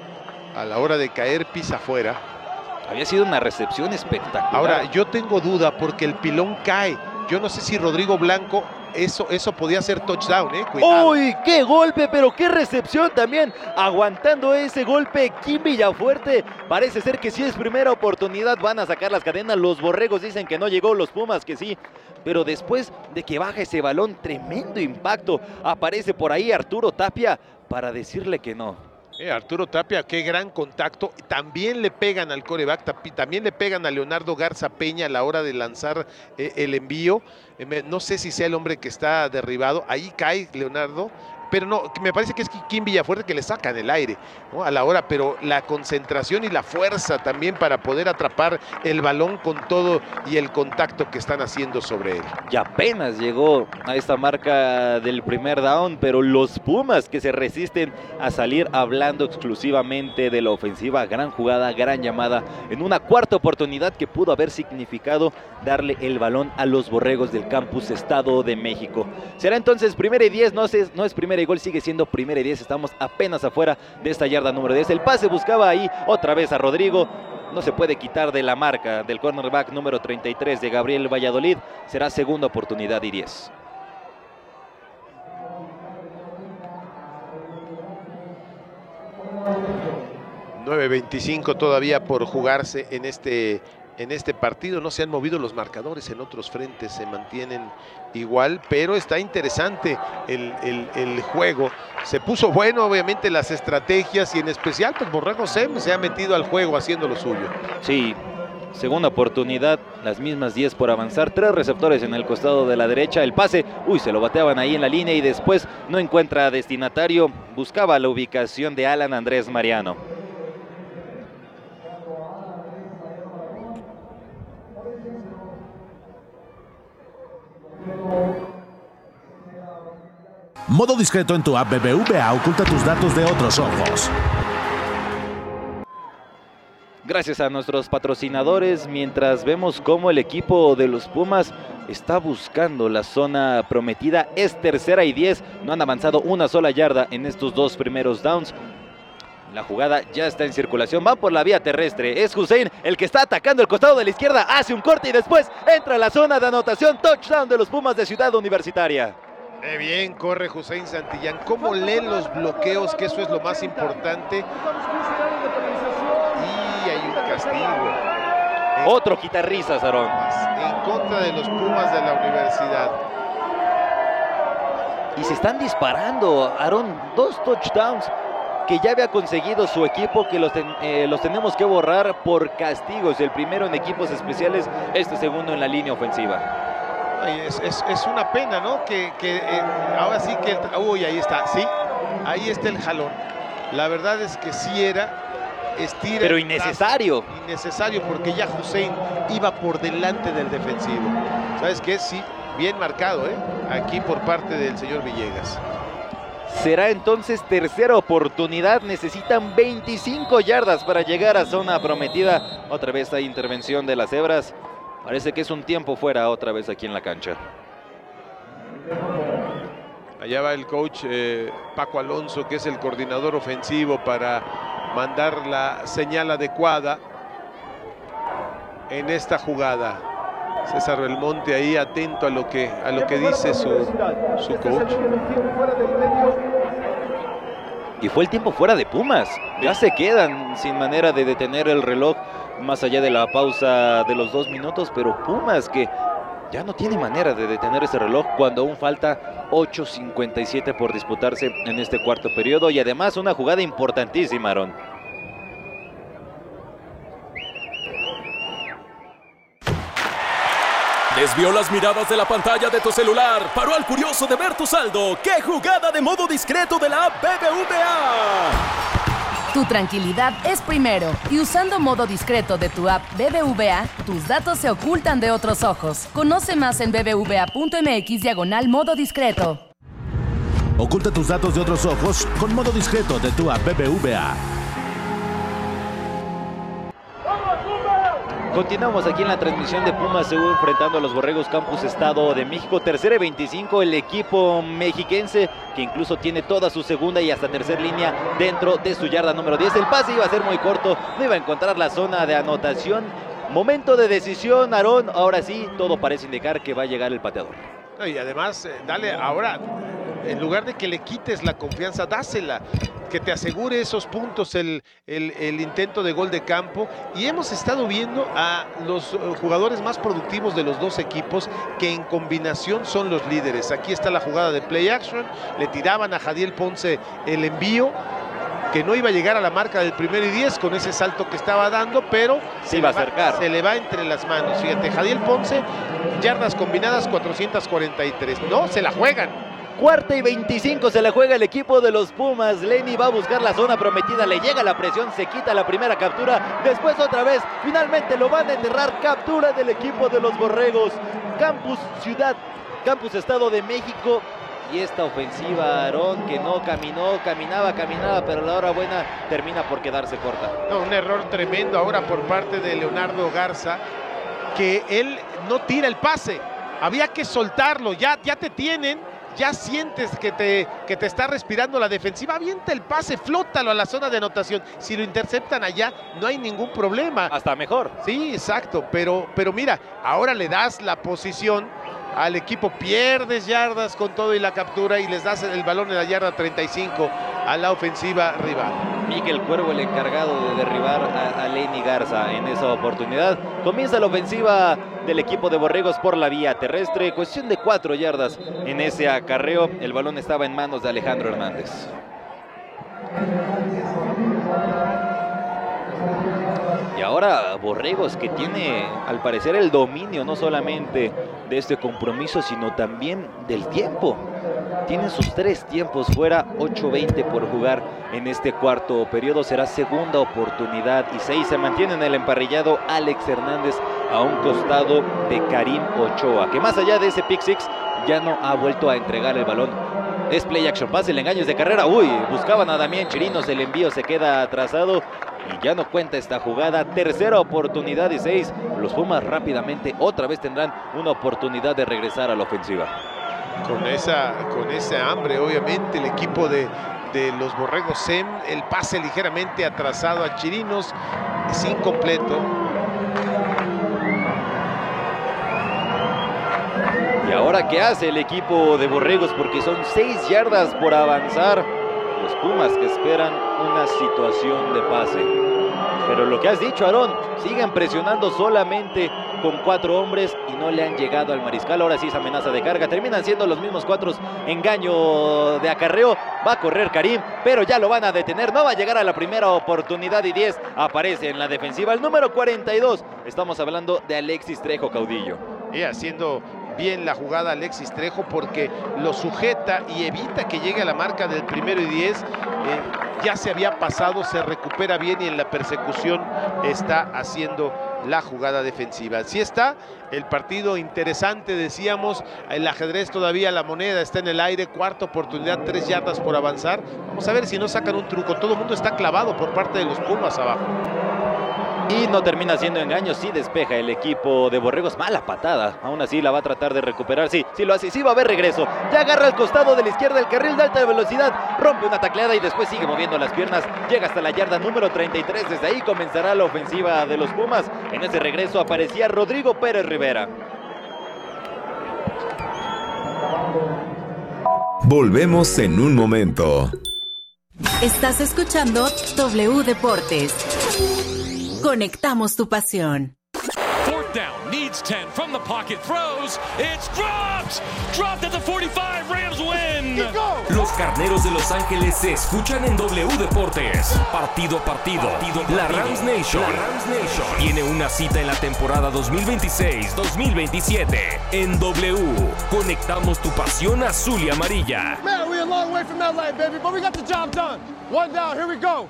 a la hora de caer pisa afuera. Había sido una recepción espectacular. Ahora, yo tengo duda porque el pilón cae. Yo no sé si Rodrigo Blanco, eso, eso podía ser touchdown, ¿eh? Cuidado. ¡Uy! ¡Qué golpe! Pero qué recepción también. Aguantando ese golpe, Kim Villafuerte. Parece ser que si es primera oportunidad van a sacar las cadenas. Los borregos dicen que no llegó, los Pumas que sí. Pero después de que baja ese balón, tremendo impacto. Aparece por ahí Arturo Tapia para decirle que no. Eh, Arturo Tapia, qué gran contacto. También le pegan al coreback, también le pegan a Leonardo Garza Peña a la hora de lanzar eh, el envío. Eh, no sé si sea el hombre que está derribado. Ahí cae Leonardo. Pero no, me parece que es Kim Villafuerte que le sacan el aire, ¿no? A la hora, pero la concentración y la fuerza también para poder atrapar el balón con todo y el contacto que están haciendo sobre él. Y apenas llegó a esta marca del primer down, pero los Pumas que se resisten a salir hablando exclusivamente de la ofensiva. Gran jugada, gran llamada en una cuarta oportunidad que pudo haber significado darle el balón a los borregos del campus Estado de México. Será entonces primera y diez, no, sé, no es primera y gol, sigue siendo primera y diez. Estamos apenas afuera de esta yarda número diez. El pase buscaba ahí otra vez a Rodrigo. No se puede quitar de la marca del cornerback número treinta y tres de Gabriel Valladolid. Será segunda oportunidad y diez. nueve veinticinco todavía por jugarse en este, en este partido. No se han movido los marcadores en otros frentes, se mantienen igual, pero está interesante el, el, el juego. Se puso bueno, obviamente, las estrategias y en especial, pues Borrego Sem se ha metido al juego haciendo lo suyo. Sí, segunda oportunidad, las mismas diez por avanzar, tres receptores en el costado de la derecha. El pase, uy, se lo bateaban ahí en la línea y después no encuentra destinatario. Buscaba la ubicación de Alan Andrés Mariano. Modo discreto en tu app B B V A oculta tus datos de otros ojos. Gracias a nuestros patrocinadores, mientras vemos cómo el equipo de los Pumas está buscando la zona prometida. Es tercera y diez, no han avanzado una sola yarda en estos dos primeros downs. La jugada ya está en circulación, van por la vía terrestre. Es Hussein el que está atacando el costado de la izquierda, hace un corte y después entra a la zona de anotación. Touchdown de los Pumas de Ciudad Universitaria. Eh, bien, corre Hussein Santillán. ¿Cómo leen los bloqueos? Que eso es lo más importante. Y hay un castigo. En Otro quitarrisas, Aarón. En contra de los Pumas de la universidad. Y se están disparando, Aarón. Dos touchdowns que ya había conseguido su equipo, que los, ten, eh, los tenemos que borrar por castigos. El primero en equipos especiales, este segundo en la línea ofensiva. Es, es, es una pena, ¿no? Que, que eh, ahora sí que... Uy, ahí está, sí. Ahí está el jalón. La verdad es que sí era... Estira, pero innecesario. Innecesario porque ya Hussein iba por delante del defensivo. ¿Sabes qué? Sí, bien marcado, ¿eh? Aquí por parte del señor Villegas. Será entonces tercera oportunidad. Necesitan veinticinco yardas para llegar a zona prometida. Otra vez hay intervención de las Hebras. Parece que es un tiempo fuera otra vez aquí en la cancha. Allá va el coach eh, Paco Alonso, que es el coordinador ofensivo, para mandar la señal adecuada. en esta jugada. César Belmonte ahí atento a lo que, a lo que dice su, su coach. Y fue el tiempo fuera de Pumas. Ya se quedan sin manera de detener el reloj más allá de la pausa de los dos minutos, pero Pumas que ya no tiene manera de detener ese reloj cuando aún falta ocho cincuenta y siete por disputarse en este cuarto periodo y además una jugada importantísima, Aarón. Desvió las miradas de la pantalla de tu celular. Paró al curioso de ver tu saldo. ¡Qué jugada de modo discreto de la app B B V A! Tu tranquilidad es primero y usando modo discreto de tu app B B V A, tus datos se ocultan de otros ojos. Conoce más en bbva.mx diagonal modo discreto. Oculta tus datos de otros ojos con modo discreto de tu app B B V A. Continuamos aquí en la transmisión de Pumas C U enfrentando a los Borregos Campus Estado de México. Tercera y veinticinco, el equipo mexiquense que incluso tiene toda su segunda y hasta tercera línea dentro de su yarda número diez. El pase iba a ser muy corto, no iba a encontrar la zona de anotación. Momento de decisión, Aarón. Ahora sí, todo parece indicar que va a llegar el pateador. Y además, eh, dale ahora, en lugar de que le quites la confianza, dásela. Que te asegure esos puntos el, el, el intento de gol de campo. Y hemos estado viendo a los jugadores más productivos de los dos equipos que en combinación son los líderes. Aquí está la jugada de play action. Le tiraban a Jadiel Ponce el envío, que no iba a llegar a la marca del primero y diez con ese salto que estaba dando, pero se iba a acercar. Se le va entre las manos. Fíjate, Jadiel Ponce, yardas combinadas cuatrocientas cuarenta y tres. No, se la juegan. Cuarta y veinticinco, se la juega el equipo de los Pumas. Lenny va a buscar la zona prometida, le llega la presión, se quita la primera captura, después otra vez, finalmente lo van a enterrar. Captura del equipo de los Borregos. Campus Ciudad, Campus Estado de México. Y esta ofensiva, Aarón, que no caminó, caminaba, caminaba, pero la hora buena termina por quedarse corta. No, un error tremendo ahora por parte de Leonardo Garza, que él no tira el pase, había que soltarlo, ya, ya te tienen. Ya sientes que te, que te está respirando la defensiva, avienta el pase, flótalo a la zona de anotación. Si lo interceptan allá, no hay ningún problema. Hasta mejor. Sí, exacto, pero, pero mira, ahora le das la posición al equipo, pierdes yardas con todo y la captura y les das el balón en la yarda treinta y cinco a la ofensiva rival. Miguel Cuervo, el encargado de derribar a, a Lenny Garza en esa oportunidad. Comienza la ofensiva del equipo de Borregos por la vía terrestre. Cuestión de cuatro yardas en ese acarreo. El balón estaba en manos de Alejandro Hernández. Y ahora Borregos, que tiene al parecer el dominio no solamente de este compromiso, sino también del tiempo. Tienen sus tres tiempos fuera, ocho veinte por jugar en este cuarto periodo. Será segunda oportunidad y seis. Se mantiene en el emparrillado Alex Hernández a un costado de Karim Ochoa, que más allá de ese pick six ya no ha vuelto a entregar el balón. Es play action pass, el engaño es de carrera. Uy, buscaban a Damián Chirinos, el envío se queda atrasado y ya no cuenta esta jugada. Tercera oportunidad y seis. Los Pumas rápidamente otra vez tendrán una oportunidad de regresar a la ofensiva. Con esa, con ese hambre, obviamente, el equipo de, de los Borregos. Sem, el pase ligeramente atrasado a Chirinos, es incompleto. Y ahora, ¿qué hace el equipo de Borregos? Porque son seis yardas por avanzar. Los Pumas que esperan una situación de pase. Pero lo que has dicho, Aarón, siguen presionando solamente con cuatro hombres y no le han llegado al mariscal. Ahora sí es amenaza de carga. Terminan siendo los mismos cuatro. Engaño de acarreo. Va a correr Karim, pero ya lo van a detener. No va a llegar a la primera oportunidad y diez. Aparece en la defensiva el número cuarenta y dos. Estamos hablando de Alexis Trejo, caudillo. Y haciendo bien la jugada Alexis Trejo porque lo sujeta y evita que llegue a la marca del primero y diez. Eh, ya se había pasado, se recupera bien y en la persecución está haciendo la jugada defensiva. Así está el partido interesante, decíamos, el ajedrez todavía, la moneda está en el aire, cuarta oportunidad, tres yardas por avanzar. Vamos a ver si no sacan un truco. Todo el mundo está clavado por parte de los Pumas abajo. Y no termina siendo engaño, sí despeja el equipo de Borregos. Mala patada, aún así la va a tratar de recuperar. Sí, sí lo hace, sí va a haber regreso. Ya agarra al costado de la izquierda el carril de alta velocidad. Rompe una tacleada y después sigue moviendo las piernas. Llega hasta la yarda número treinta y tres. Desde ahí comenzará la ofensiva de los Pumas. En ese regreso aparecía Rodrigo Pérez Rivera. Volvemos en un momento. Estás escuchando W Deportes. Conectamos tu pasión. Fourth down, needs ten from the pocket, throws, it's dropped, dropped at the forty-five, Rams win. Los Carneros de Los Ángeles se escuchan en W Deportes. Partido a partido, partido, partido. La Rams Nation, la Rams Nation tiene una cita en la temporada dos mil veintiséis dos mil veintisiete. En W, conectamos tu pasión azul y amarilla. Man, we're a long way from L A, baby, but we got the job done. One down, here we go.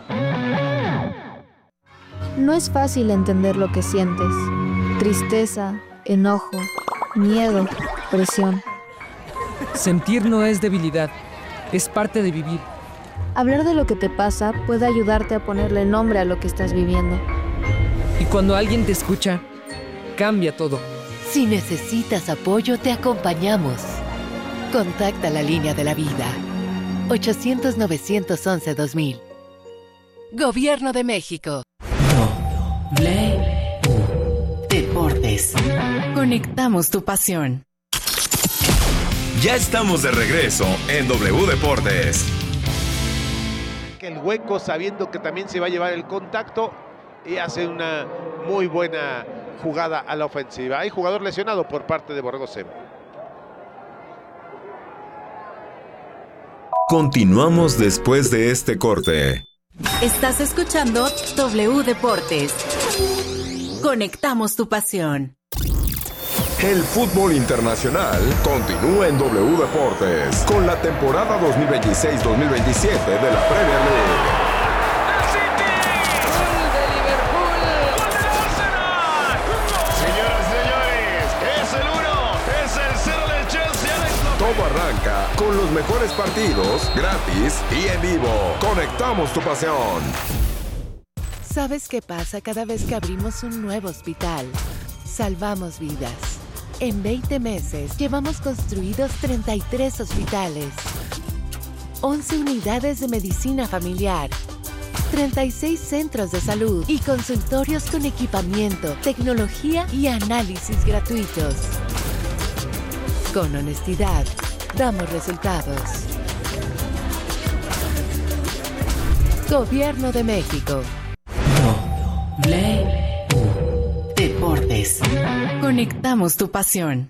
No es fácil entender lo que sientes. Tristeza, enojo, miedo, presión. Sentir no es debilidad, es parte de vivir. Hablar de lo que te pasa puede ayudarte a ponerle nombre a lo que estás viviendo. Y cuando alguien te escucha, cambia todo. Si necesitas apoyo, te acompañamos. Contacta la línea de la vida. ochocientos, novecientos once, dos mil. Gobierno de México. W Deportes. Conectamos tu pasión. Ya estamos de regreso en W Deportes. El hueco, sabiendo que también se va a llevar el contacto, y hace una muy buena jugada a la ofensiva. Hay jugador lesionado por parte de Borregos C. Continuamos después de este corte. Estás escuchando W Deportes. Conectamos tu pasión. El fútbol internacional continúa en W Deportes con la temporada dos mil veintiséis dos mil veintisiete de la Premier League. Todo arranca con los mejores partidos, gratis y en vivo. Conectamos tu pasión. ¿Sabes qué pasa cada vez que abrimos un nuevo hospital? Salvamos vidas. En veinte meses llevamos construidos treinta y tres hospitales, once unidades de medicina familiar, treinta y seis centros de salud y consultorios con equipamiento, tecnología y análisis gratuitos. Con honestidad, damos resultados. Gobierno de México. W Deportes. Conectamos tu pasión.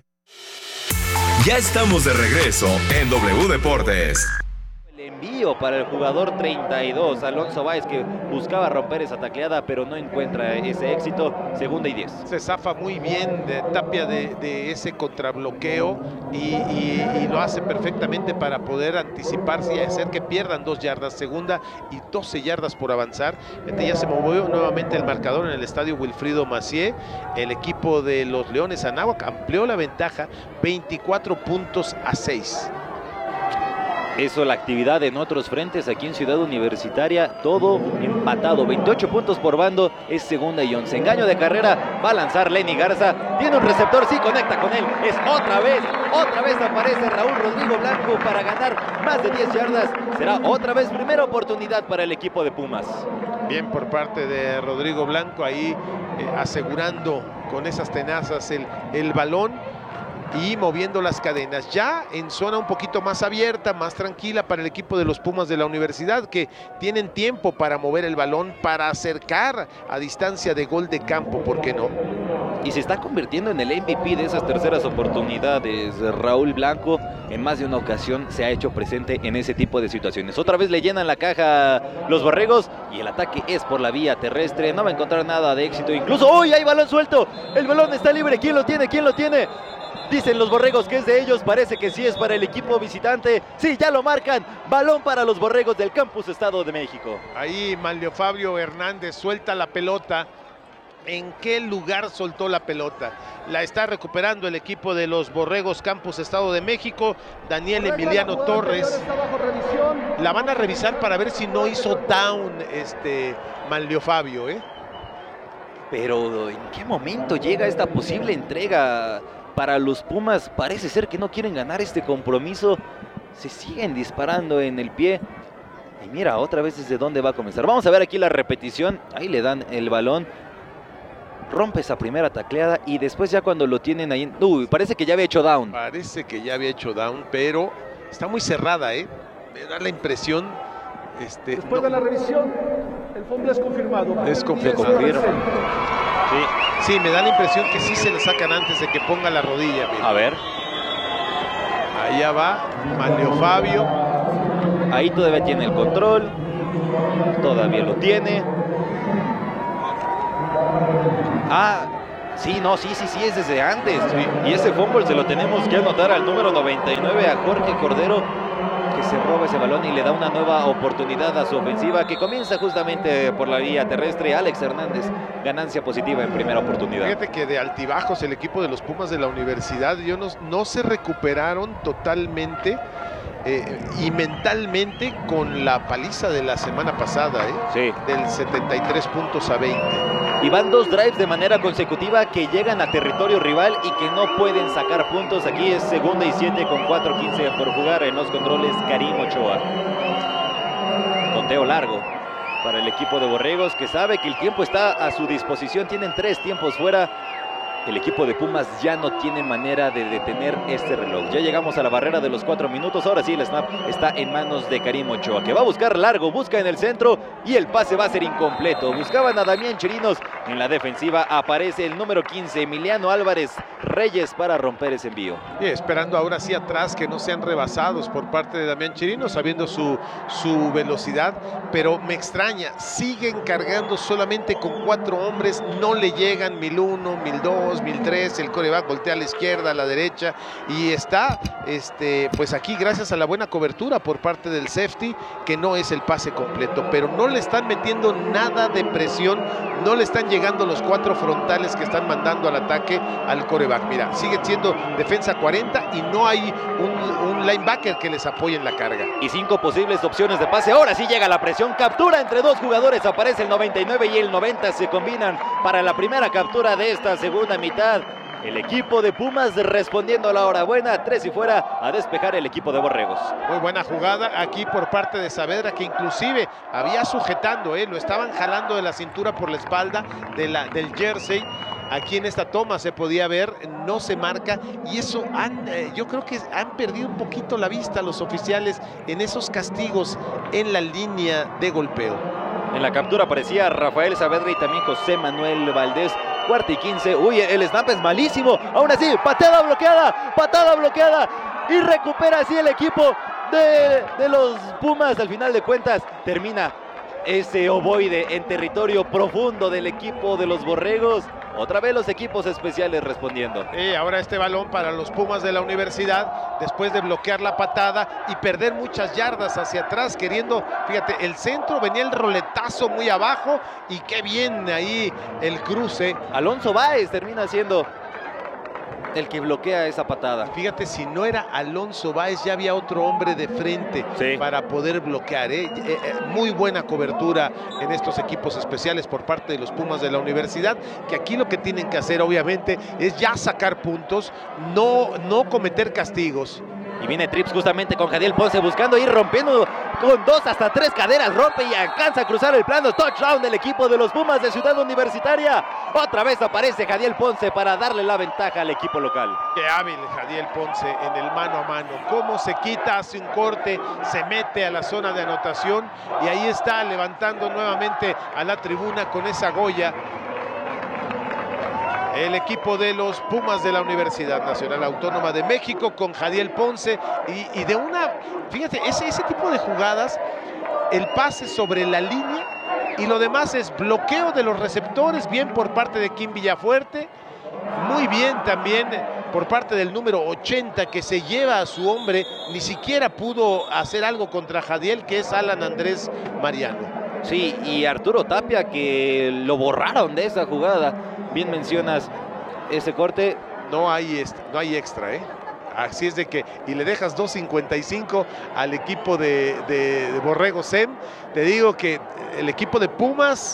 Ya estamos de regreso en W Deportes. Envío para el jugador treinta y dos, Alonso Báez, que buscaba romper esa tacleada pero no encuentra ese éxito. Segunda y diez. Se zafa muy bien de Tapia de, de ese contrabloqueo y, y, y lo hace perfectamente para poder anticiparse y hacer que pierdan dos yardas. Segunda y doce yardas por avanzar. Este ya se movió nuevamente el marcador en el estadio Wilfrido Macié. El equipo de los Leones Anáhuac amplió la ventaja veinticuatro puntos a seis. Eso, la actividad en otros frentes aquí en Ciudad Universitaria, todo empatado, veintiocho puntos por bando, es segunda y once. Engaño de carrera, va a lanzar Lenny Garza, tiene un receptor, sí conecta con él, es otra vez, otra vez aparece Raúl Rodrigo Blanco para ganar más de diez yardas, será otra vez primera oportunidad para el equipo de Pumas. Bien por parte de Rodrigo Blanco ahí eh, asegurando con esas tenazas el, el balón y moviendo las cadenas, ya en zona un poquito más abierta, más tranquila para el equipo de los Pumas de la Universidad, que tienen tiempo para mover el balón, para acercar a distancia de gol de campo, ¿por qué no? Y se está convirtiendo en el M V P de esas terceras oportunidades. Raúl Blanco en más de una ocasión se ha hecho presente en ese tipo de situaciones. Otra vez le llenan la caja los Borregos y el ataque es por la vía terrestre, no va a encontrar nada de éxito, incluso ¡uy! Hay balón suelto, el balón está libre, ¿quién lo tiene? ¿Quién lo tiene? Dicen los Borregos que es de ellos, parece que sí es para el equipo visitante. Sí, ya lo marcan, balón para los Borregos del Campus Estado de México. Ahí Manlio Fabio Hernández suelta la pelota. ¿En qué lugar soltó la pelota? La está recuperando el equipo de los Borregos Campus Estado de México. Daniel Emiliano Torres. La van a revisar para ver si no hizo down este Manlio Fabio, ¿eh? Pero ¿en qué momento llega esta posible entrega para los Pumas? Parece ser que no quieren ganar este compromiso. Se siguen disparando en el pie. Y mira, otra vez desde dónde va a comenzar. Vamos a ver aquí la repetición. Ahí le dan el balón. Rompe esa primera tacleada y después ya cuando lo tienen ahí... Uy, parece que ya había hecho down. Parece que ya había hecho down, pero está muy cerrada, ¿eh? Me da la impresión... Este, Después no, de la revisión, el fumble es confirmado. Es confirmado. Sí, sí, me da la impresión que sí se le sacan antes de que ponga la rodilla. Mira. A ver. Allá va Manlio Fabio. Ahí todavía tiene el control. Todavía lo tiene. Ah, sí, no, sí, sí, sí, es desde antes. Sí. Y ese fumble se lo tenemos que anotar al número noventa y nueve, a Jorge Cordero, que se roba ese balón y le da una nueva oportunidad a su ofensiva, que comienza justamente por la vía terrestre. Alex Hernández, ganancia positiva en primera oportunidad. Fíjate que de altibajos el equipo de los Pumas de la Universidad, yo no, no se recuperaron totalmente eh, y mentalmente con la paliza de la semana pasada, ¿eh? Sí. Del setenta y tres puntos a veinte. Y van dos drives de manera consecutiva que llegan a territorio rival y que no pueden sacar puntos. Aquí es segunda y siete con cuatro quince por jugar. En los controles, Karim Ochoa. Conteo largo para el equipo de Borregos, que sabe que el tiempo está a su disposición. Tienen tres tiempos fuera. El equipo de Pumas ya no tiene manera de detener este reloj. Ya llegamos a la barrera de los cuatro minutos. Ahora sí, el snap está en manos de Karim Ochoa, que va a buscar largo, busca en el centro y el pase va a ser incompleto. Buscaban a Damián Chirinos. En la defensiva aparece el número quince, Emiliano Álvarez Reyes, para romper ese envío. Y esperando ahora sí atrás que no sean rebasados por parte de Damián Chirinos, sabiendo su, su velocidad. Pero me extraña, siguen cargando solamente con cuatro hombres. No le llegan mil uno, mil dos, mil tres, el coreback voltea a la izquierda, a la derecha, y está este, pues aquí gracias a la buena cobertura por parte del safety, que no es el pase completo, pero no le están metiendo nada de presión, no le están llegando los cuatro frontales que están mandando al ataque al coreback. Mira, sigue siendo defensa cuarenta y no hay un, un linebacker que les apoye en la carga. Y cinco posibles opciones de pase. Ahora sí llega la presión, captura entre dos jugadores, aparece el noventa y nueve y el noventa, se combinan para la primera captura de esta segunda mitad. El equipo de Pumas respondiendo a la hora buena, tres y fuera a despejar el equipo de Borregos. Muy buena jugada aquí por parte de Saavedra, que inclusive había sujetando, ¿eh? Lo estaban jalando de la cintura por la espalda de la, del jersey. Aquí en esta toma se podía ver, no se marca, y eso han, eh, yo creo que han perdido un poquito la vista los oficiales en esos castigos en la línea de golpeo. En la captura aparecía Rafael Saavedra y también José Manuel Valdés. Cuarta y quince. Uy, el snap es malísimo. Aún así, patada bloqueada, patada bloqueada. Y recupera así el equipo de, de los Pumas. Al final de cuentas, termina ese ovoide en territorio profundo del equipo de los Borregos. Otra vez los equipos especiales respondiendo. Y ahora este balón para los Pumas de la Universidad, después de bloquear la patada y perder muchas yardas hacia atrás, queriendo, fíjate, el centro, venía el roletazo muy abajo y qué bien ahí el cruce. Alonso Báez termina siendo el que bloquea esa patada. Fíjate, si no era Alonso Báez, ya había otro hombre de frente sí. para poder bloquear. ¿eh? Eh, eh, muy buena cobertura en estos equipos especiales por parte de los Pumas de la Universidad, que aquí lo que tienen que hacer, obviamente, es ya sacar puntos, no, no cometer castigos. Y viene Trips justamente con Jadiel Ponce buscando ir rompiendo con dos hasta tres caderas, rompe y alcanza a cruzar el plano. Touchdown del equipo de los Pumas de Ciudad Universitaria. Otra vez aparece Jadiel Ponce para darle la ventaja al equipo local. Qué hábil Jadiel Ponce en el mano a mano. Cómo se quita, hace un corte, se mete a la zona de anotación y ahí está levantando nuevamente a la tribuna con esa Goya. El equipo de los Pumas de la Universidad Nacional Autónoma de México con Jadiel Ponce y, y de una, fíjate, ese, ese tipo de jugadas, el pase sobre la línea y lo demás es bloqueo de los receptores, bien por parte de Kim Villafuerte, muy bien también por parte del número ochenta que se lleva a su hombre, ni siquiera pudo hacer algo contra Jadiel, que es Alan Andrés Mariano. Sí, y Arturo Tapia, que lo borraron de esa jugada. Bien mencionas ese corte. No hay, no hay extra, ¿eh? Así es de que, y le dejas dos cincuenta y cinco al equipo de, de, de Borrego Sem. Te digo que el equipo de Pumas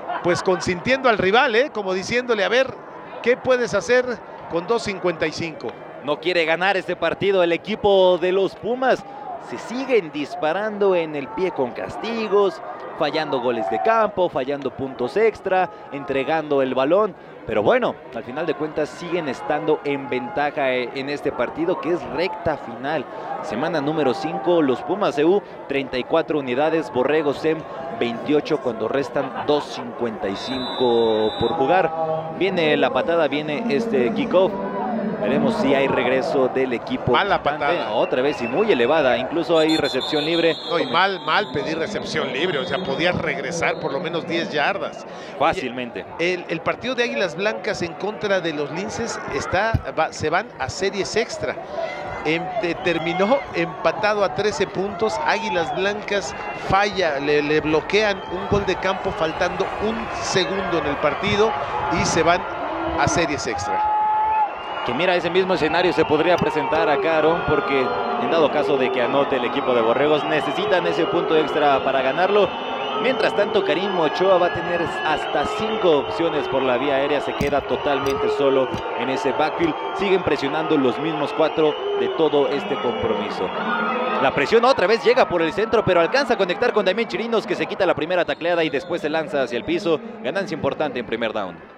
pues consintiendo al rival, ¿eh? Como diciéndole, a ver, ¿qué puedes hacer con dos cincuenta y cinco? No quiere ganar este partido el equipo de los Pumas. Se siguen disparando en el pie con castigos, fallando goles de campo, fallando puntos extra, entregando el balón. Pero bueno, al final de cuentas siguen estando en ventaja en este partido que es recta final. Semana número cinco, los Pumas C U, treinta y cuatro unidades, Borregos S E M, veintiocho cuando restan dos cincuenta y cinco por jugar. Viene la patada, viene este kickoff. Veremos si hay regreso del equipo. Mala patada. Otra vez y muy elevada. Incluso hay recepción libre. No, y mal, mal pedir recepción libre. O sea, podías regresar por lo menos diez yardas. Fácilmente. El, el partido de Águilas Blancas en contra de los Linces está, va, se van a series extra. En, te, terminó empatado a trece puntos. Águilas Blancas falla, le, le bloquean un gol de campo faltando un segundo en el partido y se van a series extra. Que mira, ese mismo escenario se podría presentar acá, Aarón, porque en dado caso de que anote el equipo de Borregos, necesitan ese punto extra para ganarlo. Mientras tanto, Karim Ochoa va a tener hasta cinco opciones por la vía aérea, se queda totalmente solo en ese backfield. Siguen presionando los mismos cuatro de todo este compromiso. La presión otra vez llega por el centro, pero alcanza a conectar con Damián Chirinos, que se quita la primera tacleada y después se lanza hacia el piso. Ganancia importante en primer down.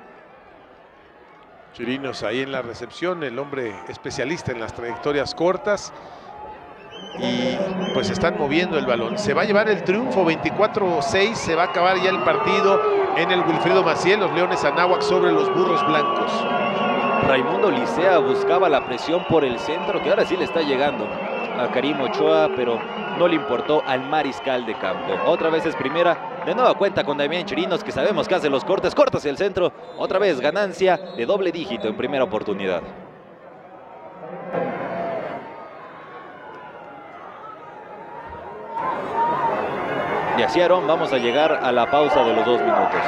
Chirinos ahí en la recepción, el hombre especialista en las trayectorias cortas. Y pues están moviendo el balón. Se va a llevar el triunfo veinticuatro seis. Se va a acabar ya el partido en el Wilfrido Maciel. Los Leones Anáhuac sobre los Burros Blancos. Raimundo Licea buscaba la presión por el centro, que ahora sí le está llegando a Karim Ochoa, pero no le importó al mariscal de campo. Otra vez es primera. De nueva cuenta con Damián Chirinos, que sabemos que hace los cortes, corta hacia el centro. Otra vez ganancia de doble dígito en primera oportunidad. Y así, Aarón, vamos a llegar a la pausa de los dos minutos.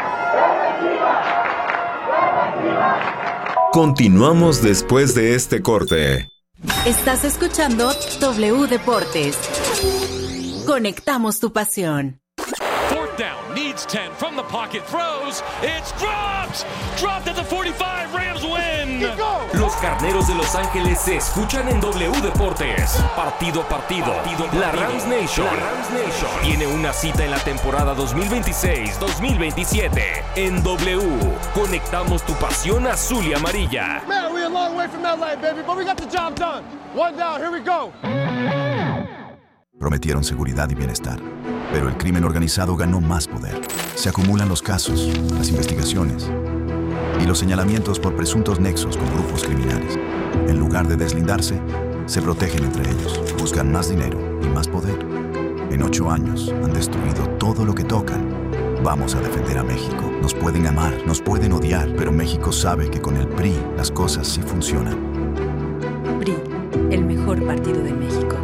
Continuamos después de este corte. Estás escuchando W Deportes. Conectamos tu pasión. Fourth down, needs ten from the pocket, throws, it's dropped, dropped at the forty-five, Rams win. Los Carneros de Los Ángeles se escuchan en W Deportes. Partido a partido, partido, partido. La Rams Nation, la Rams Nation tiene una cita en la temporada dos mil veintiséis dos mil veintisiete. En W, conectamos tu pasión azul y amarilla. Man, we're a long way from L A, baby, but we got the job done. One down, here we go. Prometieron seguridad y bienestar, pero el crimen organizado ganó más poder. Se acumulan los casos, las investigaciones y los señalamientos por presuntos nexos con grupos criminales. En lugar de deslindarse, se protegen entre ellos, buscan más dinero y más poder. En ocho años han destruido todo lo que tocan. Vamos a defender a México. Nos pueden amar, nos pueden odiar, pero México sabe que con el P R I las cosas sí funcionan. P R I, el mejor partido de México.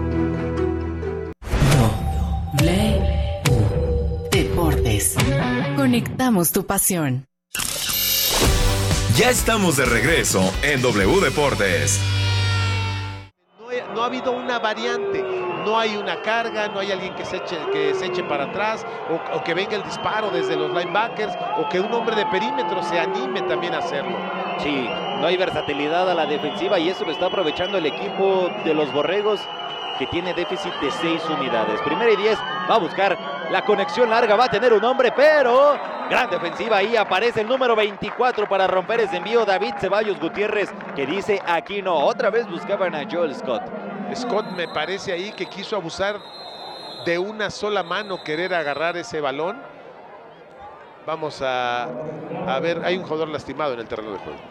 W Deportes. Conectamos tu pasión. Ya estamos de regreso en W Deportes. No, he, no ha habido una variante. No hay una carga, no hay alguien que se eche, que se eche para atrás o, o que venga el disparo desde los linebackers o que un hombre de perímetro se anime también a hacerlo. Sí, no hay versatilidad a la defensiva y eso lo está aprovechando el equipo de los Borregos, que tiene déficit de seis unidades. Primera y diez, va a buscar la conexión larga, va a tener un hombre, pero gran defensiva. Ahí aparece el número veinticuatro para romper ese envío, David Ceballos Gutiérrez, que dice aquí no. Otra vez buscaban a Joel Scott. Scott me parece ahí que quiso abusar de una sola mano, querer agarrar ese balón. Vamos a, a ver, hay un jugador lastimado en el terreno de juego.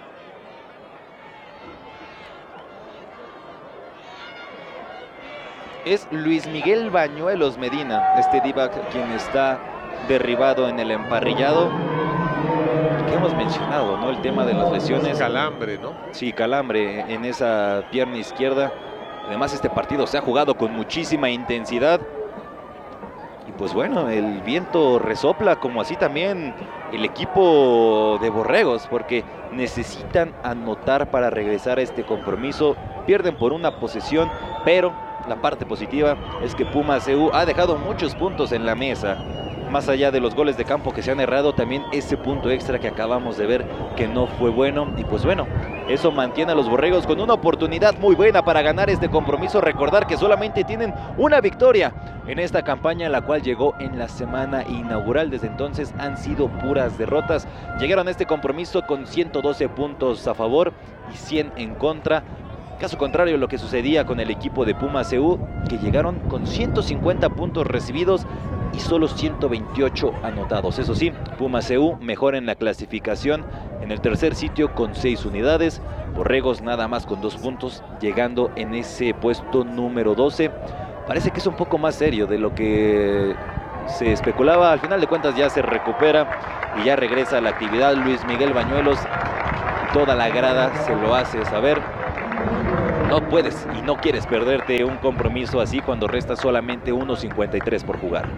Es Luis Miguel Bañuelos Medina, este D-back, quien está derribado en el emparrillado. Que hemos mencionado, ¿no? El tema de las lesiones. Calambre, ¿no? Sí, calambre en esa pierna izquierda. Además, este partido se ha jugado con muchísima intensidad. Y pues bueno, el viento resopla, como así también el equipo de Borregos, porque necesitan anotar para regresar a este compromiso. Pierden por una posesión, pero la parte positiva es que Pumas C U ha dejado muchos puntos en la mesa. más allá de los goles de campo que se han errado, también ese punto extra que acabamos de ver que no fue bueno. Y pues bueno, eso mantiene a los borregos con una oportunidad muy buena para ganar este compromiso. Recordar que solamente tienen una victoria en esta campaña, la cual llegó en la semana inaugural. Desde entonces han sido puras derrotas. Llegaron a este compromiso con ciento doce puntos a favor y cien en contra. Caso contrario a lo que sucedía con el equipo de Pumas C U, que llegaron con ciento cincuenta puntos recibidos y solo ciento veintiocho anotados. Eso sí, Pumas C U mejor en la clasificación, en el tercer sitio con seis unidades. Borregos nada más con dos puntos, llegando en ese puesto número doce. Parece que es un poco más serio de lo que se especulaba. Al final de cuentas ya se recupera y ya regresa a la actividad Luis Miguel Bañuelos. Toda la grada se lo hace saber. No puedes y no quieres perderte un compromiso así cuando resta solamente uno cincuenta y tres por jugar.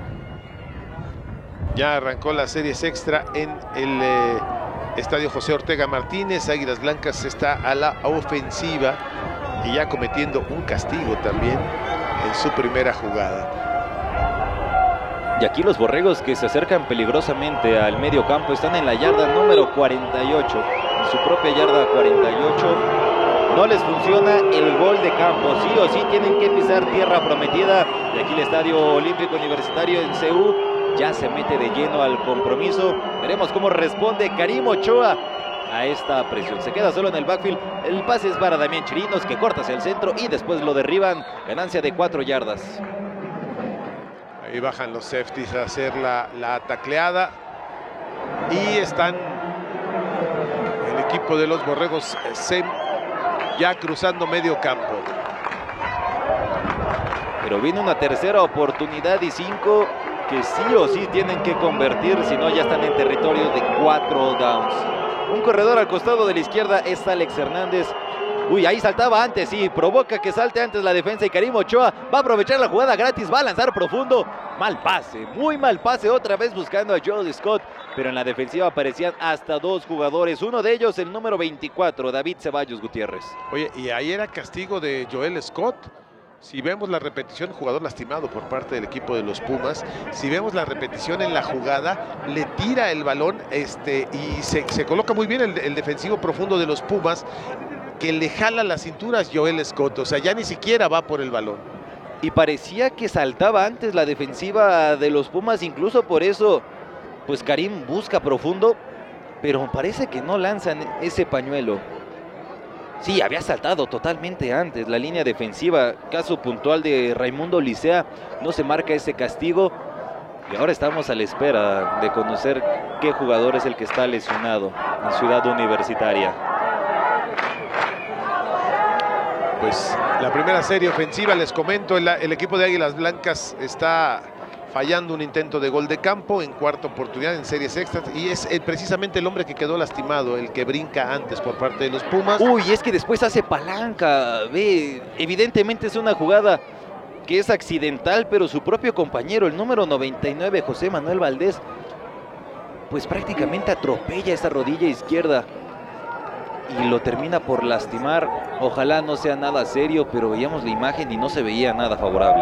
Ya arrancó las series extra en el eh, estadio José Ortega Martínez. Águilas Blancas está a la ofensiva y ya cometiendo un castigo también en su primera jugada. Y aquí los borregos, que se acercan peligrosamente al medio campo, están en la yarda número cuarenta y ocho, en su propia yarda cuarenta y ocho. No les funciona el gol de campo, sí o sí tienen que pisar tierra prometida. Y aquí el Estadio Olímpico Universitario en C U ya se mete de lleno al compromiso. Veremos cómo responde Karim Ochoa a esta presión. Se queda solo en el backfield. El pase es para Damián Chirinos, que corta hacia el centro y después lo derriban. Ganancia de cuatro yardas. Ahí bajan los safeties a hacer la, la tacleada. Y están el equipo de los Borregos se ya cruzando medio campo. Pero viene una tercera oportunidad y cinco que sí o sí tienen que convertir, si no ya están en territorio de cuatro downs. Un corredor al costado de la izquierda es Alex Hernández. Uy, ahí saltaba antes, sí, provoca que salte antes la defensa y Karim Ochoa va a aprovechar la jugada gratis, va a lanzar profundo. Mal pase, muy mal pase, otra vez buscando a Joel Scott, pero en la defensiva aparecían hasta dos jugadores, uno de ellos el número veinticuatro, David Ceballos Gutiérrez. Oye, y ahí era castigo de Joel Scott. Si vemos la repetición, jugador lastimado por parte del equipo de los Pumas. Si vemos la repetición en la jugada, le tira el balón este, y se, se coloca muy bien el, el defensivo profundo de los Pumas, que le jala las cinturas Joel Scott. O sea, ya ni siquiera va por el balón. Y parecía que saltaba antes la defensiva de los Pumas, incluso por eso, pues Karim busca profundo, pero parece que no lanzan ese pañuelo. Sí, había saltado totalmente antes la línea defensiva. Caso puntual de Raimundo Licea, no se marca ese castigo. Y ahora estamos a la espera de conocer qué jugador es el que está lesionado en Ciudad Universitaria. Pues la primera serie ofensiva, les comento, el, el equipo de Águilas Blancas está fallando un intento de gol de campo en cuarta oportunidad en series extras, y es el, precisamente el hombre que quedó lastimado, el que brinca antes por parte de los Pumas. Uy, es que después hace palanca, ve, evidentemente es una jugada que es accidental, pero su propio compañero, el número noventa y nueve, José Manuel Valdés, pues prácticamente atropella esa rodilla izquierda y lo termina por lastimar. Ojalá no sea nada serio, pero veíamos la imagen y no se veía nada favorable.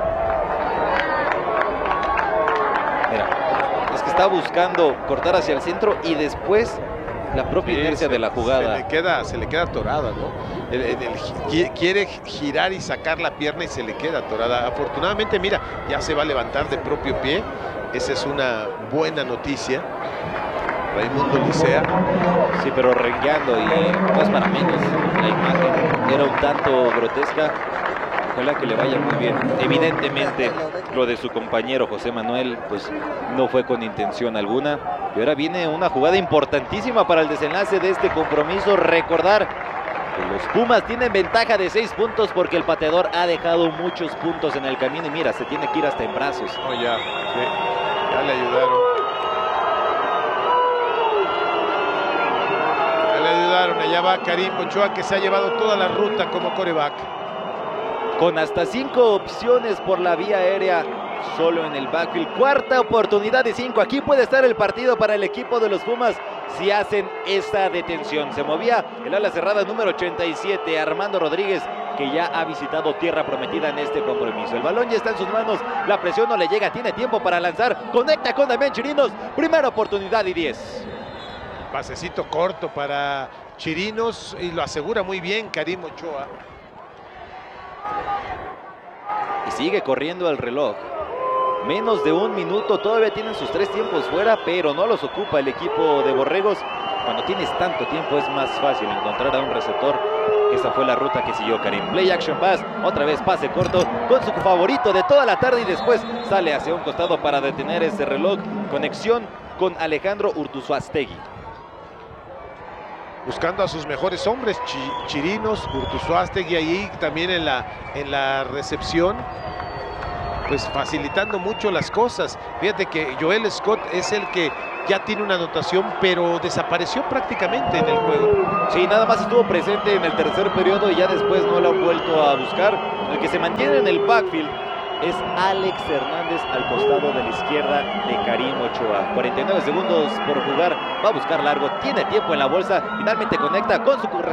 Mira, es que está buscando cortar hacia el centro y después la propia sí, inercia se, de la jugada. Se le queda, se le queda atorada, ¿no? El, el, el, quiere girar y sacar la pierna y se le queda atorada. Afortunadamente, mira, ya se va a levantar de propio pie. Esa es una buena noticia. Raimundo Licea. Sí, pero rengueando, y no es para menos. La imagen era un tanto grotesca. Ojalá que le vaya muy bien. Evidentemente, lo de su compañero José Manuel, pues no fue con intención alguna. Y ahora viene una jugada importantísima para el desenlace de este compromiso. Recordar que los Pumas tienen ventaja de seis puntos porque el pateador ha dejado muchos puntos en el camino. Y mira, se tiene que ir hasta en brazos. Oh, ya, sí, ya le ayudaron. Le ayudaron, allá va Karim Ochoa, que se ha llevado toda la ruta como coreback. Con hasta cinco opciones por la vía aérea, solo en el backfield. Cuarta oportunidad de cinco. Aquí puede estar el partido para el equipo de los Pumas si hacen esa detención. Se movía el ala cerrada número ochenta y siete, Armando Rodríguez, que ya ha visitado tierra prometida en este compromiso. El balón ya está en sus manos, la presión no le llega, tiene tiempo para lanzar, conecta con Damián Chirinos, primera oportunidad y diez. Pasecito corto para Chirinos y lo asegura muy bien Karim Ochoa. Y sigue corriendo el reloj. Menos de un minuto, todavía tienen sus tres tiempos fuera, pero no los ocupa el equipo de Borregos. Cuando tienes tanto tiempo es más fácil encontrar a un receptor. Esa fue la ruta que siguió Karim. Play action pass, otra vez pase corto con su favorito de toda la tarde y después sale hacia un costado para detener ese reloj. Conexión con Alejandro Urtuzuastegui. Buscando a sus mejores hombres, Chirinos, Urtuzuastegui ahí también en la, en la recepción, pues facilitando mucho las cosas. Fíjate que Joel Scott es el que ya tiene una anotación, pero desapareció prácticamente en el juego. Sí, nada más estuvo presente en el tercer periodo y ya después no lo han vuelto a buscar. El que se mantiene en el backfield es Alex Hernández al costado de la izquierda de Karim Ochoa. cuarenta y nueve segundos por jugar, va a buscar largo, tiene tiempo en la bolsa, finalmente conecta con su